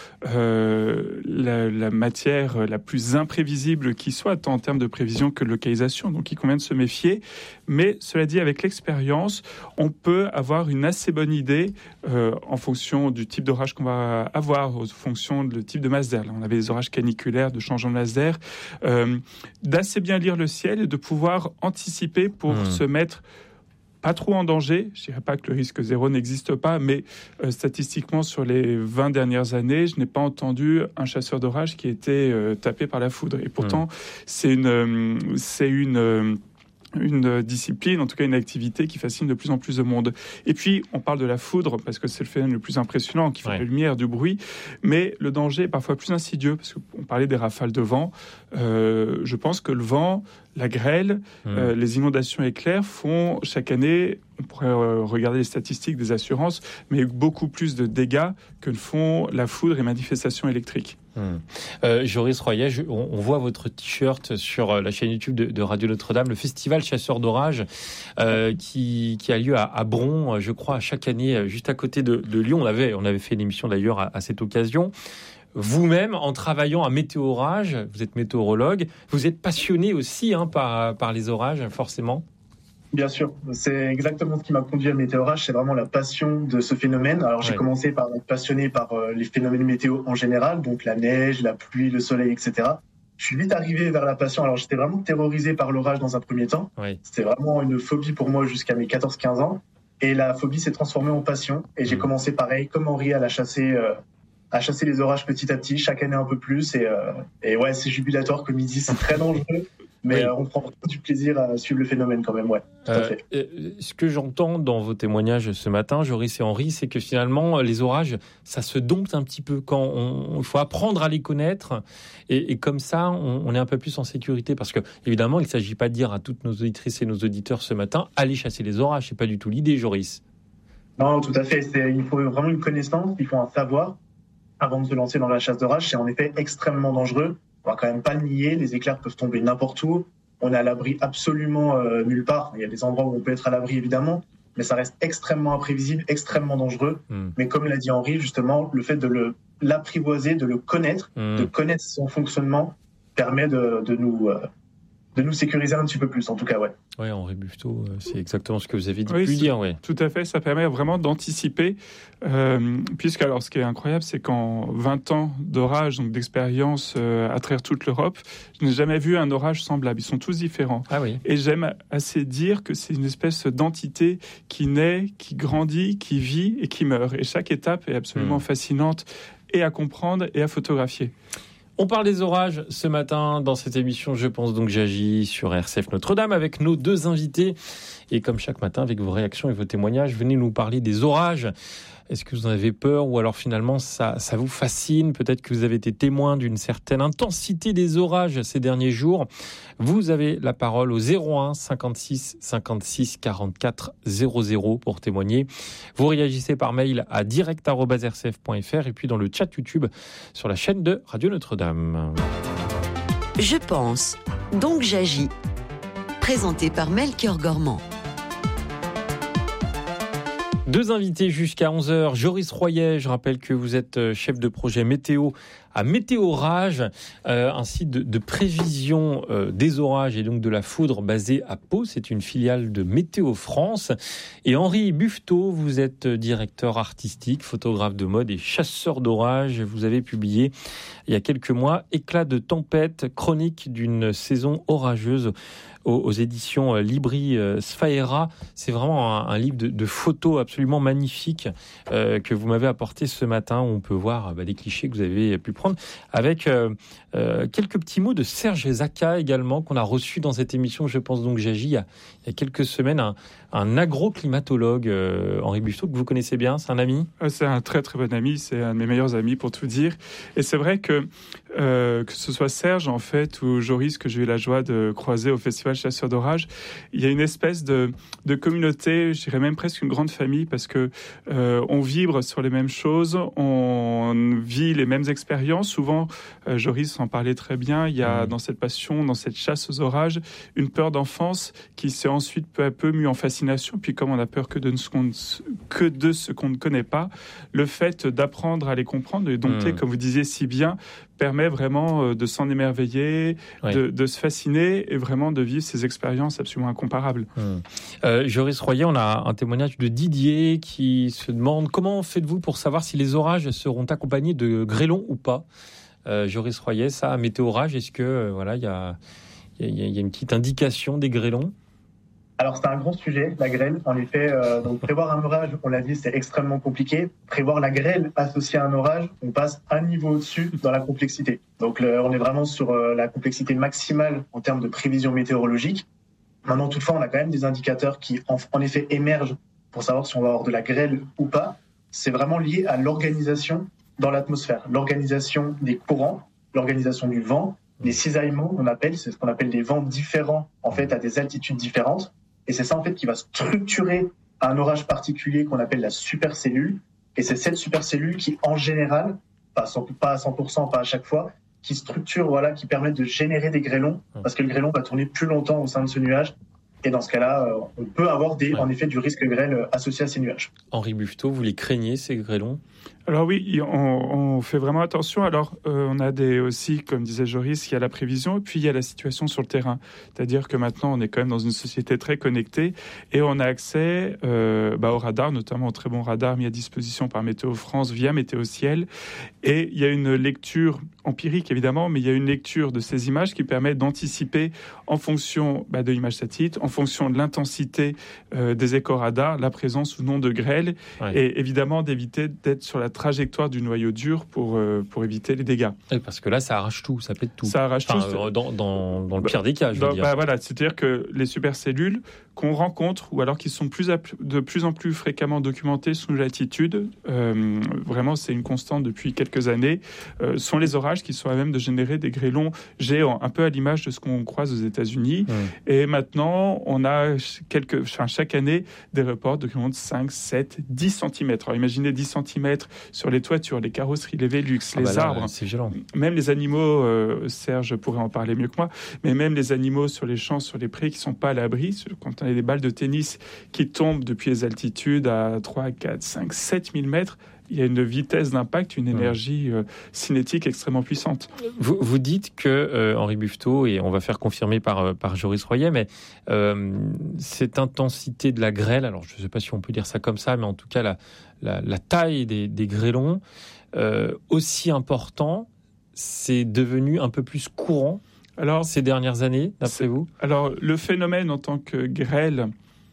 I: euh, la, la matière la plus imprévisible qui soit, tant en termes de prévision que de localisation, donc il convient de se méfier. Mais cela dit, avec l'expérience, on peut avoir une assez bonne idée euh, en fonction du type d'orage qu'on va avoir, en fonction du type de masse d'air. Là, on avait des orages caniculaires, de changement de masse d'air, euh, d'assez bien lire le ciel et de pouvoir anticiper pour mmh. se mettre pas trop en danger. Je ne dirais pas que le risque zéro n'existe pas, mais euh, statistiquement, sur les vingt dernières années, je n'ai pas entendu un chasseur d'orage qui ait été euh, tapé par la foudre. Et pourtant, mmh. c'est une... Euh, c'est une euh, une discipline, en tout cas une activité qui fascine de plus en plus de monde. Et puis, on parle de la foudre, parce que c'est le phénomène le plus impressionnant, qui fait ouais. de la lumière, du bruit, mais le danger est parfois plus insidieux, parce qu'on parlait des rafales de vent. Euh, je pense que le vent, la grêle, mmh. euh, les inondations éclairs font chaque année, on pourrait euh, regarder les statistiques des assurances, mais beaucoup plus de dégâts que ne font la foudre et manifestations électriques.
D: Hum. Euh, Joris Royer, je, on, on voit votre t-shirt sur la chaîne YouTube de, de Radio Notre-Dame, le festival Chasseurs d'Orage euh, qui, qui a lieu à, à Bron, je crois, chaque année, juste à côté de, de Lyon. On avait, on avait fait une émission d'ailleurs à, à cette occasion. Vous-même, en travaillant à Météo Orage, vous êtes météorologue, vous êtes passionné aussi hein, par, par les orages, forcément.
H: Bien sûr, c'est exactement ce qui m'a conduit à Météo Orage, c'est vraiment la passion de ce phénomène. Alors j'ai ouais. commencé par être passionné par euh, les phénomènes météo en général, donc la neige, la pluie, le soleil, et cetera. Je suis vite arrivé vers la passion. Alors j'étais vraiment terrorisé par l'orage dans un premier temps. Ouais. C'était vraiment une phobie pour moi jusqu'à mes quatorze quinze ans. Et la phobie s'est transformée en passion. Et j'ai mmh. commencé pareil, comme Henri, à la chasser, euh, à chasser les orages petit à petit, chaque année un peu plus. Et, euh, et ouais, c'est jubilatoire, comme il dit, c'est très dangereux. Mais oui. euh, on prend du plaisir à suivre le phénomène quand même, ouais. Tout euh, à fait.
D: Euh, ce que j'entends dans vos témoignages ce matin, Joris et Henri, c'est que finalement, les orages, ça se dompte un petit peu quand on, il faut apprendre à les connaître. Et, et comme ça, on, on est un peu plus en sécurité. Parce que, évidemment, il ne s'agit pas de dire à toutes nos auditrices et nos auditeurs ce matin, allez chasser les orages. C'est pas du tout l'idée, Joris.
H: Non, tout à fait. C'est, il faut vraiment une connaissance, il faut un savoir avant de se lancer dans la chasse d'orage. C'est en effet extrêmement dangereux. On va quand même pas le nier, les éclairs peuvent tomber n'importe où. On est à l'abri absolument euh, nulle part. Il y a des endroits où on peut être à l'abri, évidemment, mais ça reste extrêmement imprévisible, extrêmement dangereux. Mmh. Mais comme l'a dit Henri, justement, le fait de le, l'apprivoiser, de le connaître, mmh. de connaître son fonctionnement, permet de, de nous... Euh, de nous sécuriser un petit peu plus, en tout cas, ouais.
D: Oui, Henri Buffetot, c'est exactement ce que vous avez dit
I: oui,
D: pu dire, ouais.
I: Tout à fait, ça permet vraiment d'anticiper, euh, puisque alors ce qui est incroyable, c'est qu'en vingt ans d'orage, donc d'expérience euh, à travers toute l'Europe, je n'ai jamais vu un orage semblable. Ils sont tous différents.
D: Ah oui.
I: Et j'aime assez dire que c'est une espèce d'entité qui naît, qui grandit, qui vit et qui meurt. Et chaque étape est absolument mmh. fascinante et à comprendre et à photographier.
D: On parle des orages ce matin dans cette émission Je pense donc j'agis sur R C F Notre-Dame avec nos deux invités. Et comme chaque matin, avec vos réactions et vos témoignages, venez nous parler des orages. Est-ce que vous en avez peur ou alors finalement ça, ça vous fascine? Peut-être que vous avez été témoin d'une certaine intensité des orages ces derniers jours. Vous avez la parole au zéro un cinquante-six cinquante-six quarante-quatre zéro zéro pour témoigner. Vous réagissez par mail à direct arobase r c f point f r et puis dans le chat YouTube sur la chaîne de Radio Notre-Dame.
F: Je pense, donc j'agis. Présenté par Melchior Gormand.
D: Deux invités jusqu'à onze heures. Joris Royer, je rappelle que vous êtes chef de projet météo à Météo Orage, euh, un site de, de prévision euh, des orages et donc de la foudre basé à Pau. C'est une filiale de Météo France. Et Henri Buffetot, vous êtes directeur artistique, photographe de mode et chasseur d'orage. Vous avez publié il y a quelques mois Éclat de tempête, chronique d'une saison orageuse aux, aux éditions Libri Sfaera. C'est vraiment un, un livre de, de photos absolument magnifique euh, que vous m'avez apporté ce matin. Où on peut voir bah, les clichés que vous avez pu prendre avec euh, euh, quelques petits mots de Serge Zaka également qu'on a reçu dans cette émission. Je pense donc j'agis il y a, il y a quelques semaines, un, un agroclimatologue, euh, Henri Buffetot, que vous connaissez bien. C'est un ami?
I: C'est un très très bon ami, c'est un de mes meilleurs amis pour tout dire. Et c'est vrai que euh, que ce soit Serge en fait ou Joris que j'ai eu la joie de croiser au Festival Chasseurs d'Orage, il y a une espèce de, de communauté, je dirais même presque une grande famille parce que euh, on vibre sur les mêmes choses, on vit les mêmes expériences. Souvent, euh, Joris en parlait très bien, il y a dans cette passion, dans cette chasse aux orages, une peur d'enfance qui s'est ensuite peu à peu mue en fascination. Puis comme on a peur que de ce qu'on, que de ce qu'on ne connaît pas, le fait d'apprendre à les comprendre et dompter, mmh. comme vous disiez si bien, permet vraiment de s'en émerveiller, oui. de, de se fasciner et vraiment de vivre ces expériences absolument incomparables.
D: Mmh. Euh, Joris Royer, on a un témoignage de Didier qui se demande comment faites-vous pour savoir si les orages seront accompagnés de grêlons ou pas. euh, Joris Royer, ça, météo-orage, est-ce que euh, voilà, il y a, y, a, y a une petite indication des grêlons?
H: Alors, c'est un grand sujet, la grêle. En effet, euh, donc prévoir un orage, on l'a dit, c'est extrêmement compliqué. Prévoir la grêle associée à un orage, on passe un niveau au-dessus dans la complexité. Donc, le, on est vraiment sur euh, la complexité maximale en termes de prévision météorologique. Maintenant, toutefois, on a quand même des indicateurs qui, en, en effet, émergent pour savoir si on va avoir de la grêle ou pas. C'est vraiment lié à l'organisation dans l'atmosphère, l'organisation des courants, l'organisation du vent, les cisaillements, on appelle, c'est ce qu'on appelle des vents différents, en fait, à des altitudes différentes. Et c'est ça, en fait, qui va structurer un orage particulier qu'on appelle la supercellule. Et c'est cette supercellule qui, en général, pas à cent pour cent, pas à chaque fois, qui structure, voilà, qui permet de générer des grêlons, parce que le grêlon va tourner plus longtemps au sein de ce nuage. Et dans ce cas-là, on peut avoir des, ouais. en effet, du risque grêle associé à ces nuages.
D: Henri Buffetot, vous les craignez, ces grêlons ?
I: Alors oui, on, on fait vraiment attention. Alors, euh, on a des, aussi, comme disait Joris, il y a la prévision et puis il y a la situation sur le terrain. C'est-à-dire que maintenant, on est quand même dans une société très connectée et on a accès euh, bah, au radar, notamment au très bon radar mis à disposition par Météo France via Météo Ciel. Et il y a une lecture empirique, évidemment, mais il y a une lecture de ces images qui permet d'anticiper en fonction bah, de l'image satellite, en fonction de l'intensité euh, des éco-radars, la présence ou non de grêle, ouais. et évidemment d'éviter d'être sur la trajectoire du noyau dur pour, euh, pour éviter les dégâts.
D: Et parce que là, ça arrache tout, ça pète tout.
I: Ça arrache
D: enfin,
I: tout.
D: Euh, dans, dans, dans le pire des cas, je veux
I: dans,
D: dire.
I: Bah, voilà, c'est-à-dire que les supercellules qu'on rencontre, ou alors qui sont plus, de plus en plus fréquemment documentées sous latitude, euh, vraiment c'est une constante depuis quelques années, euh, sont les orages qui sont à même de générer des grêlons géants, un peu à l'image de ce qu'on croise aux États-Unis. Mmh. Et maintenant, on a quelques, enfin, chaque année des reports de grêlons de cinq, sept, dix centimètres. Alors imaginez dix centimètres sur les toitures, les carrosseries, les Velux, ah les bah là, arbres.
D: C'est violent.
I: Même les animaux, euh, Serge pourrait en parler mieux que moi, mais même les animaux sur les champs, sur les prés qui ne sont pas à l'abri, quand on a des balles de tennis qui tombent depuis les altitudes à trois, quatre, cinq, sept mille mètres, il y a une vitesse d'impact, une énergie euh, cinétique extrêmement puissante.
D: Vous, vous dites que, euh, Henri Buffetot, et on va faire confirmer par, par Joris Royer, mais euh, cette intensité de la grêle, alors je ne sais pas si on peut dire ça comme ça, mais en tout cas la, la, la taille des, des grêlons, euh, aussi important, c'est devenu un peu plus courant alors, ces dernières années, d'après vous ?
I: Alors, le phénomène en tant que grêle,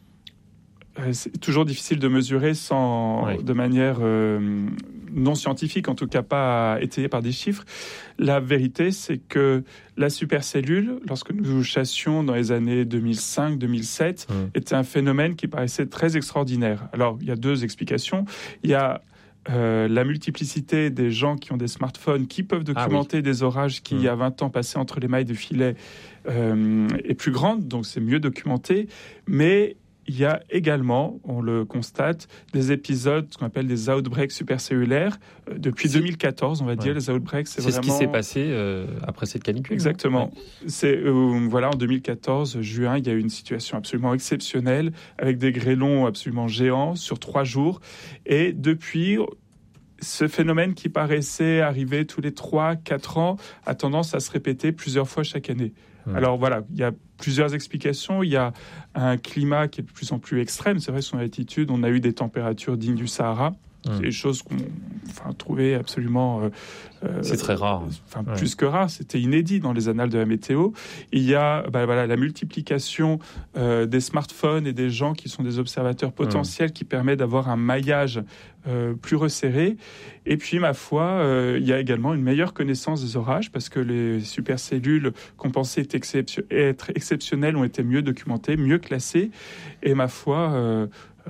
I: c'est toujours difficile de mesurer sans, oui. de manière euh, non scientifique, en tout cas pas étayée par des chiffres. La vérité, c'est que la supercellule, lorsque nous chassions dans les années deux mille cinq deux mille sept, mmh. était un phénomène qui paraissait très extraordinaire. Alors, il y a deux explications. Il y a Euh, la multiplicité des gens qui ont des smartphones, qui peuvent documenter ah oui. des orages qui, mmh. il y a vingt ans, passaient entre les mailles du filet, euh, est plus grande, donc c'est mieux documenté. Mais il y a également, on le constate, des épisodes, ce qu'on appelle des outbreaks supercellulaires. Euh, depuis c'est... deux mille quatorze, on va ouais. dire, les outbreaks, c'est,
D: c'est
I: vraiment...
D: C'est ce qui s'est passé euh, après cette canicule.
I: Exactement. Ouais. C'est, euh, voilà, en deux mille quatorze, juin, il y a eu une situation absolument exceptionnelle, avec des grêlons absolument géants sur trois jours. Et depuis... ce phénomène qui paraissait arriver tous les trois quatre ans a tendance à se répéter plusieurs fois chaque année. Mmh. Alors voilà, il y a plusieurs explications. Il y a un climat qui est de plus en plus extrême. C'est vrai, sur l'altitude, on a eu des températures dignes du Sahara. Mmh. C'est des choses qu'on enfin, trouvait absolument... Euh,
D: c'est très rare.
I: Enfin, ouais. Plus que rare. C'était inédit dans les annales de la météo. Il y a bah, voilà, la multiplication euh, des smartphones et des gens qui sont des observateurs potentiels mmh. qui permet d'avoir un maillage euh, plus resserré. Et puis, ma foi, euh, il y a également une meilleure connaissance des orages parce que les supercellules qu'on pensait être, exception- être exceptionnelles ont été mieux documentées, mieux classées. Et ma foi... Euh, Euh,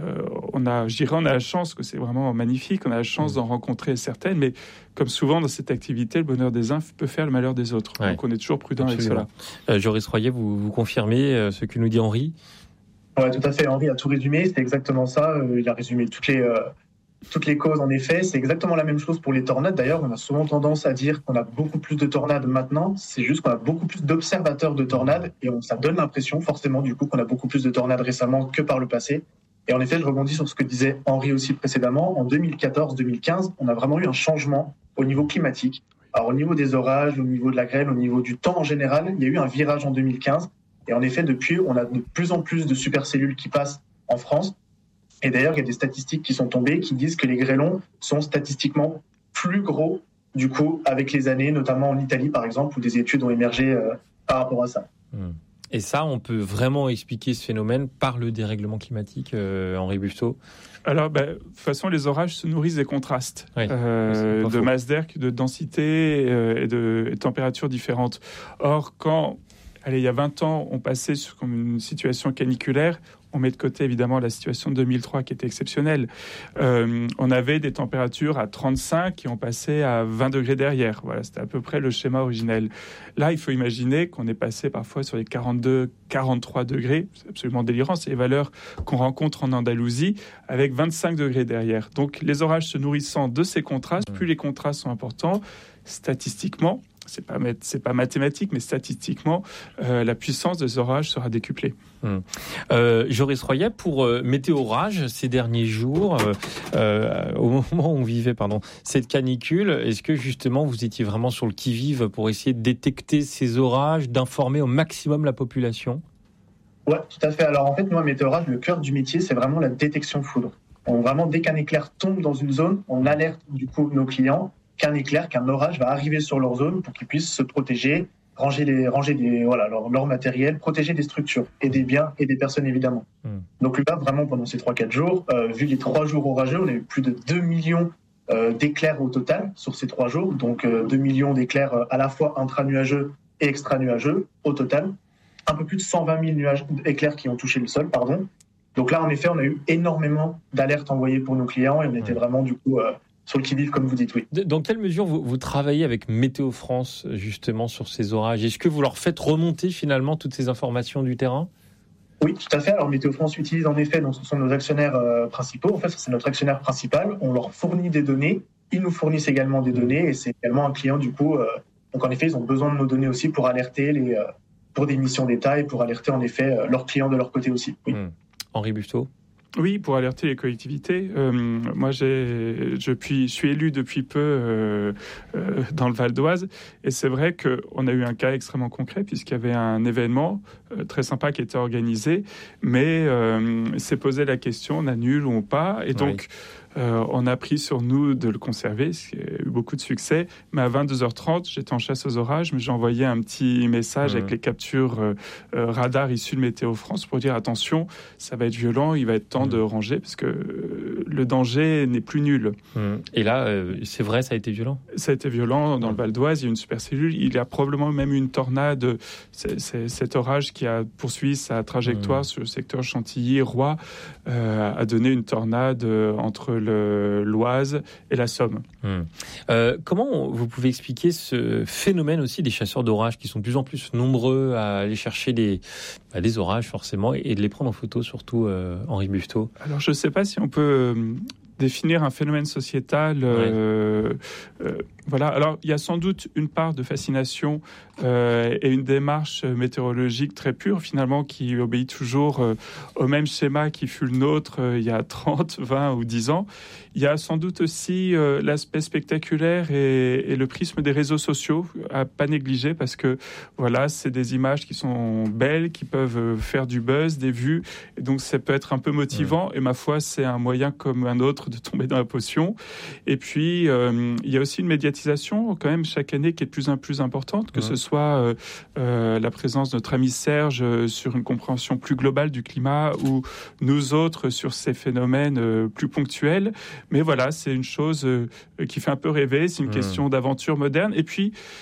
I: on a, je dirais, on a la chance, que c'est vraiment magnifique, on a la chance d'en rencontrer certaines, mais comme souvent dans cette activité, le bonheur des uns peut faire le malheur des autres. Ouais. Donc on est toujours prudent Absolument. Avec
D: cela. Euh, Joris Royer, vous, vous confirmez euh, ce que nous dit Henri ?
H: Oui, tout à fait. Henri a tout résumé, c'est exactement ça. Euh, il a résumé toutes les, euh, toutes les causes, en effet. C'est exactement la même chose pour les tornades. D'ailleurs, on a souvent tendance à dire qu'on a beaucoup plus de tornades maintenant. C'est juste qu'on a beaucoup plus d'observateurs de tornades et on, ça donne l'impression, forcément, du coup, qu'on a beaucoup plus de tornades récemment que par le passé. Et en effet, je rebondis sur ce que disait Henri aussi précédemment. En deux mille quatorze deux mille quinze, on a vraiment eu un changement au niveau climatique. Alors, au niveau des orages, au niveau de la grêle, au niveau du temps en général, il y a eu un virage en deux mille quinze. Et en effet, depuis, on a de plus en plus de supercellules qui passent en France. Et d'ailleurs, il y a des statistiques qui sont tombées qui disent que les grêlons sont statistiquement plus gros, du coup, avec les années, notamment en Italie, par exemple, où des études ont émergé euh, par rapport à ça.
D: Et ça, on peut vraiment expliquer ce phénomène par le dérèglement climatique, euh, Henri Buffetot ?
I: Alors, bah, de toute façon, les orages se nourrissent des contrastes, oui, euh, de masse d'air, de densité euh, et de et températures différentes. Or, quand... Allez, il y a vingt ans, on passait sur une situation caniculaire. On met de côté, évidemment, la situation de deux mille trois qui était exceptionnelle. Euh, on avait des températures à trente-cinq qui ont passé à vingt degrés derrière. Voilà, c'était à peu près le schéma originel. Là, il faut imaginer qu'on est passé parfois sur les quarante-deux, quarante-trois degrés. C'est absolument délirant. C'est les valeurs qu'on rencontre en Andalousie avec vingt-cinq degrés derrière. Donc, les orages se nourrissant de ces contrastes, plus les contrastes sont importants, statistiquement, c'est pas c'est pas mathématique, mais statistiquement, euh, la puissance des orages sera décuplée.
D: Hum. Euh, Joris Royer, pour euh, Météo Orage, ces derniers jours, euh, euh, au moment où on vivait pardon, cette canicule, est-ce que justement vous étiez vraiment sur le qui-vive pour essayer de détecter ces orages, d'informer au maximum la population ?
H: Oui, tout à fait. Alors en fait, nous, à Météo Orage, le cœur du métier, c'est vraiment la détection de foudre. On, vraiment, dès qu'un éclair tombe dans une zone, on alerte du coup nos clients qu'un éclair, qu'un orage va arriver sur leur zone pour qu'ils puissent se protéger, ranger, les, ranger des, voilà, leur, leur matériel, protéger des structures et des biens et des personnes évidemment. Mmh. Donc là, vraiment, pendant ces trois quatre jours, euh, vu les trois jours orageux, on a eu plus de deux millions euh, d'éclairs au total sur ces trois jours. Donc euh, deux millions d'éclairs euh, à la fois intra-nuageux et extra-nuageux au total. Un peu plus de cent vingt mille nuages, éclairs qui ont touché le sol, pardon. Donc là, en effet, on a eu énormément d'alertes envoyées pour nos clients et on était vraiment du coup... Euh, sur le qui-vive, comme vous dites, oui.
D: Dans quelle mesure vous, vous travaillez avec Météo France, justement, sur ces orages ? Est-ce que vous leur faites remonter, finalement, toutes ces informations du terrain ?
H: Oui, tout à fait. Alors, Météo France utilise, en effet, donc, ce sont nos actionnaires euh, principaux. En fait, c'est notre actionnaire principal. On leur fournit des données. Ils nous fournissent également des données. Et c'est également un client, du coup. Euh, donc, en effet, ils ont besoin de nos données aussi pour alerter, les, euh, pour des missions d'État et pour alerter, en effet, euh, leurs clients de leur côté aussi. Oui.
D: Mmh. Henri Buffetot ?
I: Oui, pour alerter les collectivités. Euh, moi, j'ai, je, puis, je suis élu depuis peu euh, euh, dans le Val d'Oise. Et c'est vrai qu'on a eu un cas extrêmement concret puisqu'il y avait un événement euh, très sympa qui était organisé. Mais euh, s'est posé la question, on annule ou pas. Et donc, oui. euh, on a pris sur nous de le conserver, ce qui a eu beaucoup de succès. Mais à vingt-deux heures trente, j'étais en chasse aux orages, mais j'ai envoyé un petit message mmh. avec les captures euh, euh, radar issues de Météo France pour dire attention, ça va être violent, il va être temps de ranger parce que euh, le danger n'est plus nul.
D: Mmh. Et là, euh, c'est vrai, ça a été violent.
I: Ça a été violent dans mmh. le Val d'Oise. Il y a une supercellule. Il y a probablement même une tornade. C'est, c'est cet orage qui a poursuivi sa trajectoire mmh. sur le secteur Chantilly-Roy euh, a donné une tornade euh, entre le, l'Oise et la Somme.
D: Mmh. Euh, comment vous pouvez expliquer ce phénomène aussi des chasseurs d'orage qui sont de plus en plus nombreux à aller chercher des, bah, des orages forcément et de les prendre en photo surtout euh, Henri Buffetot?
I: Alors, je ne sais pas si on peut euh, définir un phénomène sociétal. Euh, ouais. euh, voilà. Alors, il y a sans doute une part de fascination euh, et une démarche météorologique très pure, finalement, qui obéit toujours euh, au même schéma qui fut le nôtre euh, il y a trente, vingt ou dix ans. Il y a sans doute aussi euh, l'aspect spectaculaire et, et le prisme des réseaux sociaux à pas négliger parce que, voilà, c'est des images qui sont belles, qui peuvent faire du buzz, des vues. Et donc, ça peut être un peu motivant. Ouais. Et ma foi, c'est un moyen comme un autre de tomber dans la potion. Et puis, euh, il y a aussi une médiatisation quand même chaque année qui est de plus en plus importante, que ouais. ce soit euh, euh, la présence de notre ami Serge euh, sur une compréhension plus globale du climat ou nous autres sur ces phénomènes euh, plus ponctuels. Mais voilà, c'est une chose euh, qui fait un peu rêver, c'est une ouais. question d'aventure moderne. Et puis,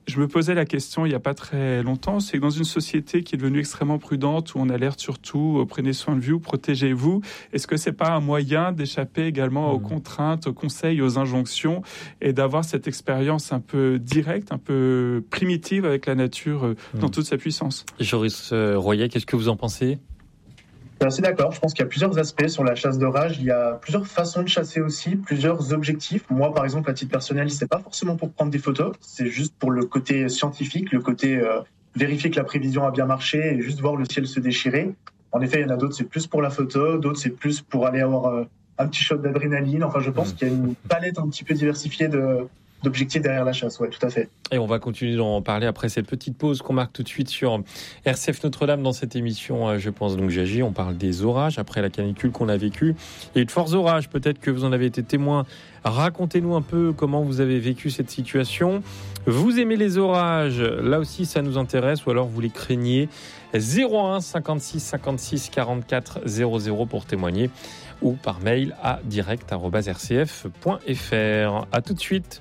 I: je me posais la question il n'y a pas très longtemps, c'est que dans une société qui est devenue extrêmement prudente, où on alerte surtout, euh, prenez soin de vous, protégez-vous, est-ce que c'est pas un moyen d'échapper également mmh. aux contraintes, aux conseils, aux injonctions, et d'avoir cette expérience un peu directe, un peu primitive avec la nature euh, mmh. dans toute sa puissance?
D: Joris euh, Royer, qu'est-ce que vous en pensez?
H: Je suis assez d'accord. Je pense qu'il y a plusieurs aspects sur la chasse d'orage. Il y a plusieurs façons de chasser aussi, plusieurs objectifs. Moi, par exemple, à titre personnel, c'est pas forcément pour prendre des photos. C'est juste pour le côté scientifique, le côté euh, vérifier que la prévision a bien marché et juste voir le ciel se déchirer. En effet, il y en a d'autres, c'est plus pour la photo. D'autres, c'est plus pour aller avoir euh, un petit shot d'adrénaline. Enfin, je pense mmh. qu'il y a une palette un petit peu diversifiée de... d'objectifs derrière la chasse, ouais, tout à fait.
D: Et on va continuer d'en parler après cette petite pause qu'on marque tout de suite sur R C F Notre-Dame dans cette émission, je pense donc j'agis. On parle des orages après la canicule qu'on a vécue. Il y a eu de forts orages, peut-être que vous en avez été témoin. Racontez-nous un peu comment vous avez vécu cette situation. Vous aimez les orages, là aussi ça nous intéresse, ou alors vous les craignez. zéro un cinquante-six cinquante-six quarante-quatre zéro zéro pour témoigner, ou par mail à direct arobase r c f point f r. À tout de suite.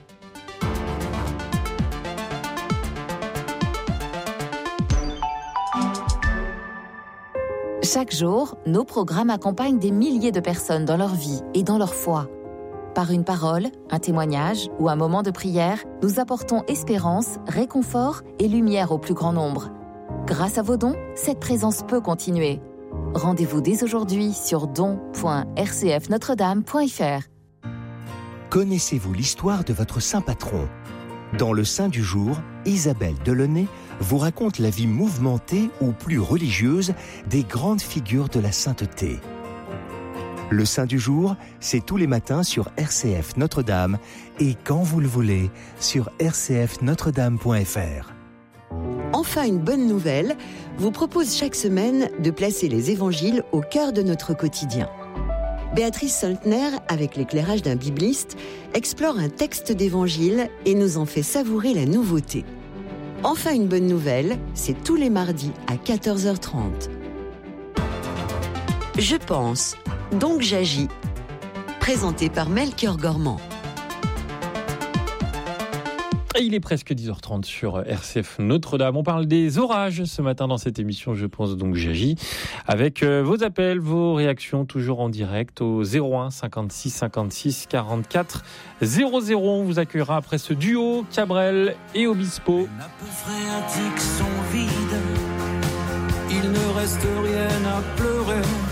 J: Chaque jour, nos programmes accompagnent des milliers de personnes dans leur vie et dans leur foi. Par une parole, un témoignage ou un moment de prière, nous apportons espérance, réconfort et lumière au plus grand nombre. Grâce à vos dons, cette présence peut continuer. Rendez-vous dès aujourd'hui sur don point r c f notre dame point f r.
E: Connaissez-vous l'histoire de votre saint patron ? Dans le Saint du jour, Isabelle Delaunay vous raconte la vie mouvementée ou plus religieuse des grandes figures de la sainteté. Le Saint du jour, c'est tous les matins sur R C F Notre-Dame et quand vous le voulez sur r c f notre dame point f r.
F: Enfin, une bonne nouvelle vous propose chaque semaine de placer les évangiles au cœur de notre quotidien. Béatrice Soltner, avec l'éclairage d'un bibliste, explore un texte d'évangile et nous en fait savourer la nouveauté. Enfin, une bonne nouvelle, c'est tous les mardis à quatorze heures trente. Je pense, donc j'agis. Présenté par Melchior Gormand.
D: Et il est presque dix heures trente sur R C F Notre-Dame. On parle des orages ce matin dans cette émission, je pense donc j'agis. Avec vos appels, vos réactions, toujours en direct au zéro un cinquante-six cinquante-six quarante-quatre zéro zéro. On vous accueillera après ce duo Cabrel et Obispo.
K: Les nappes phréatiques sont vides, il ne reste rien à pleurer.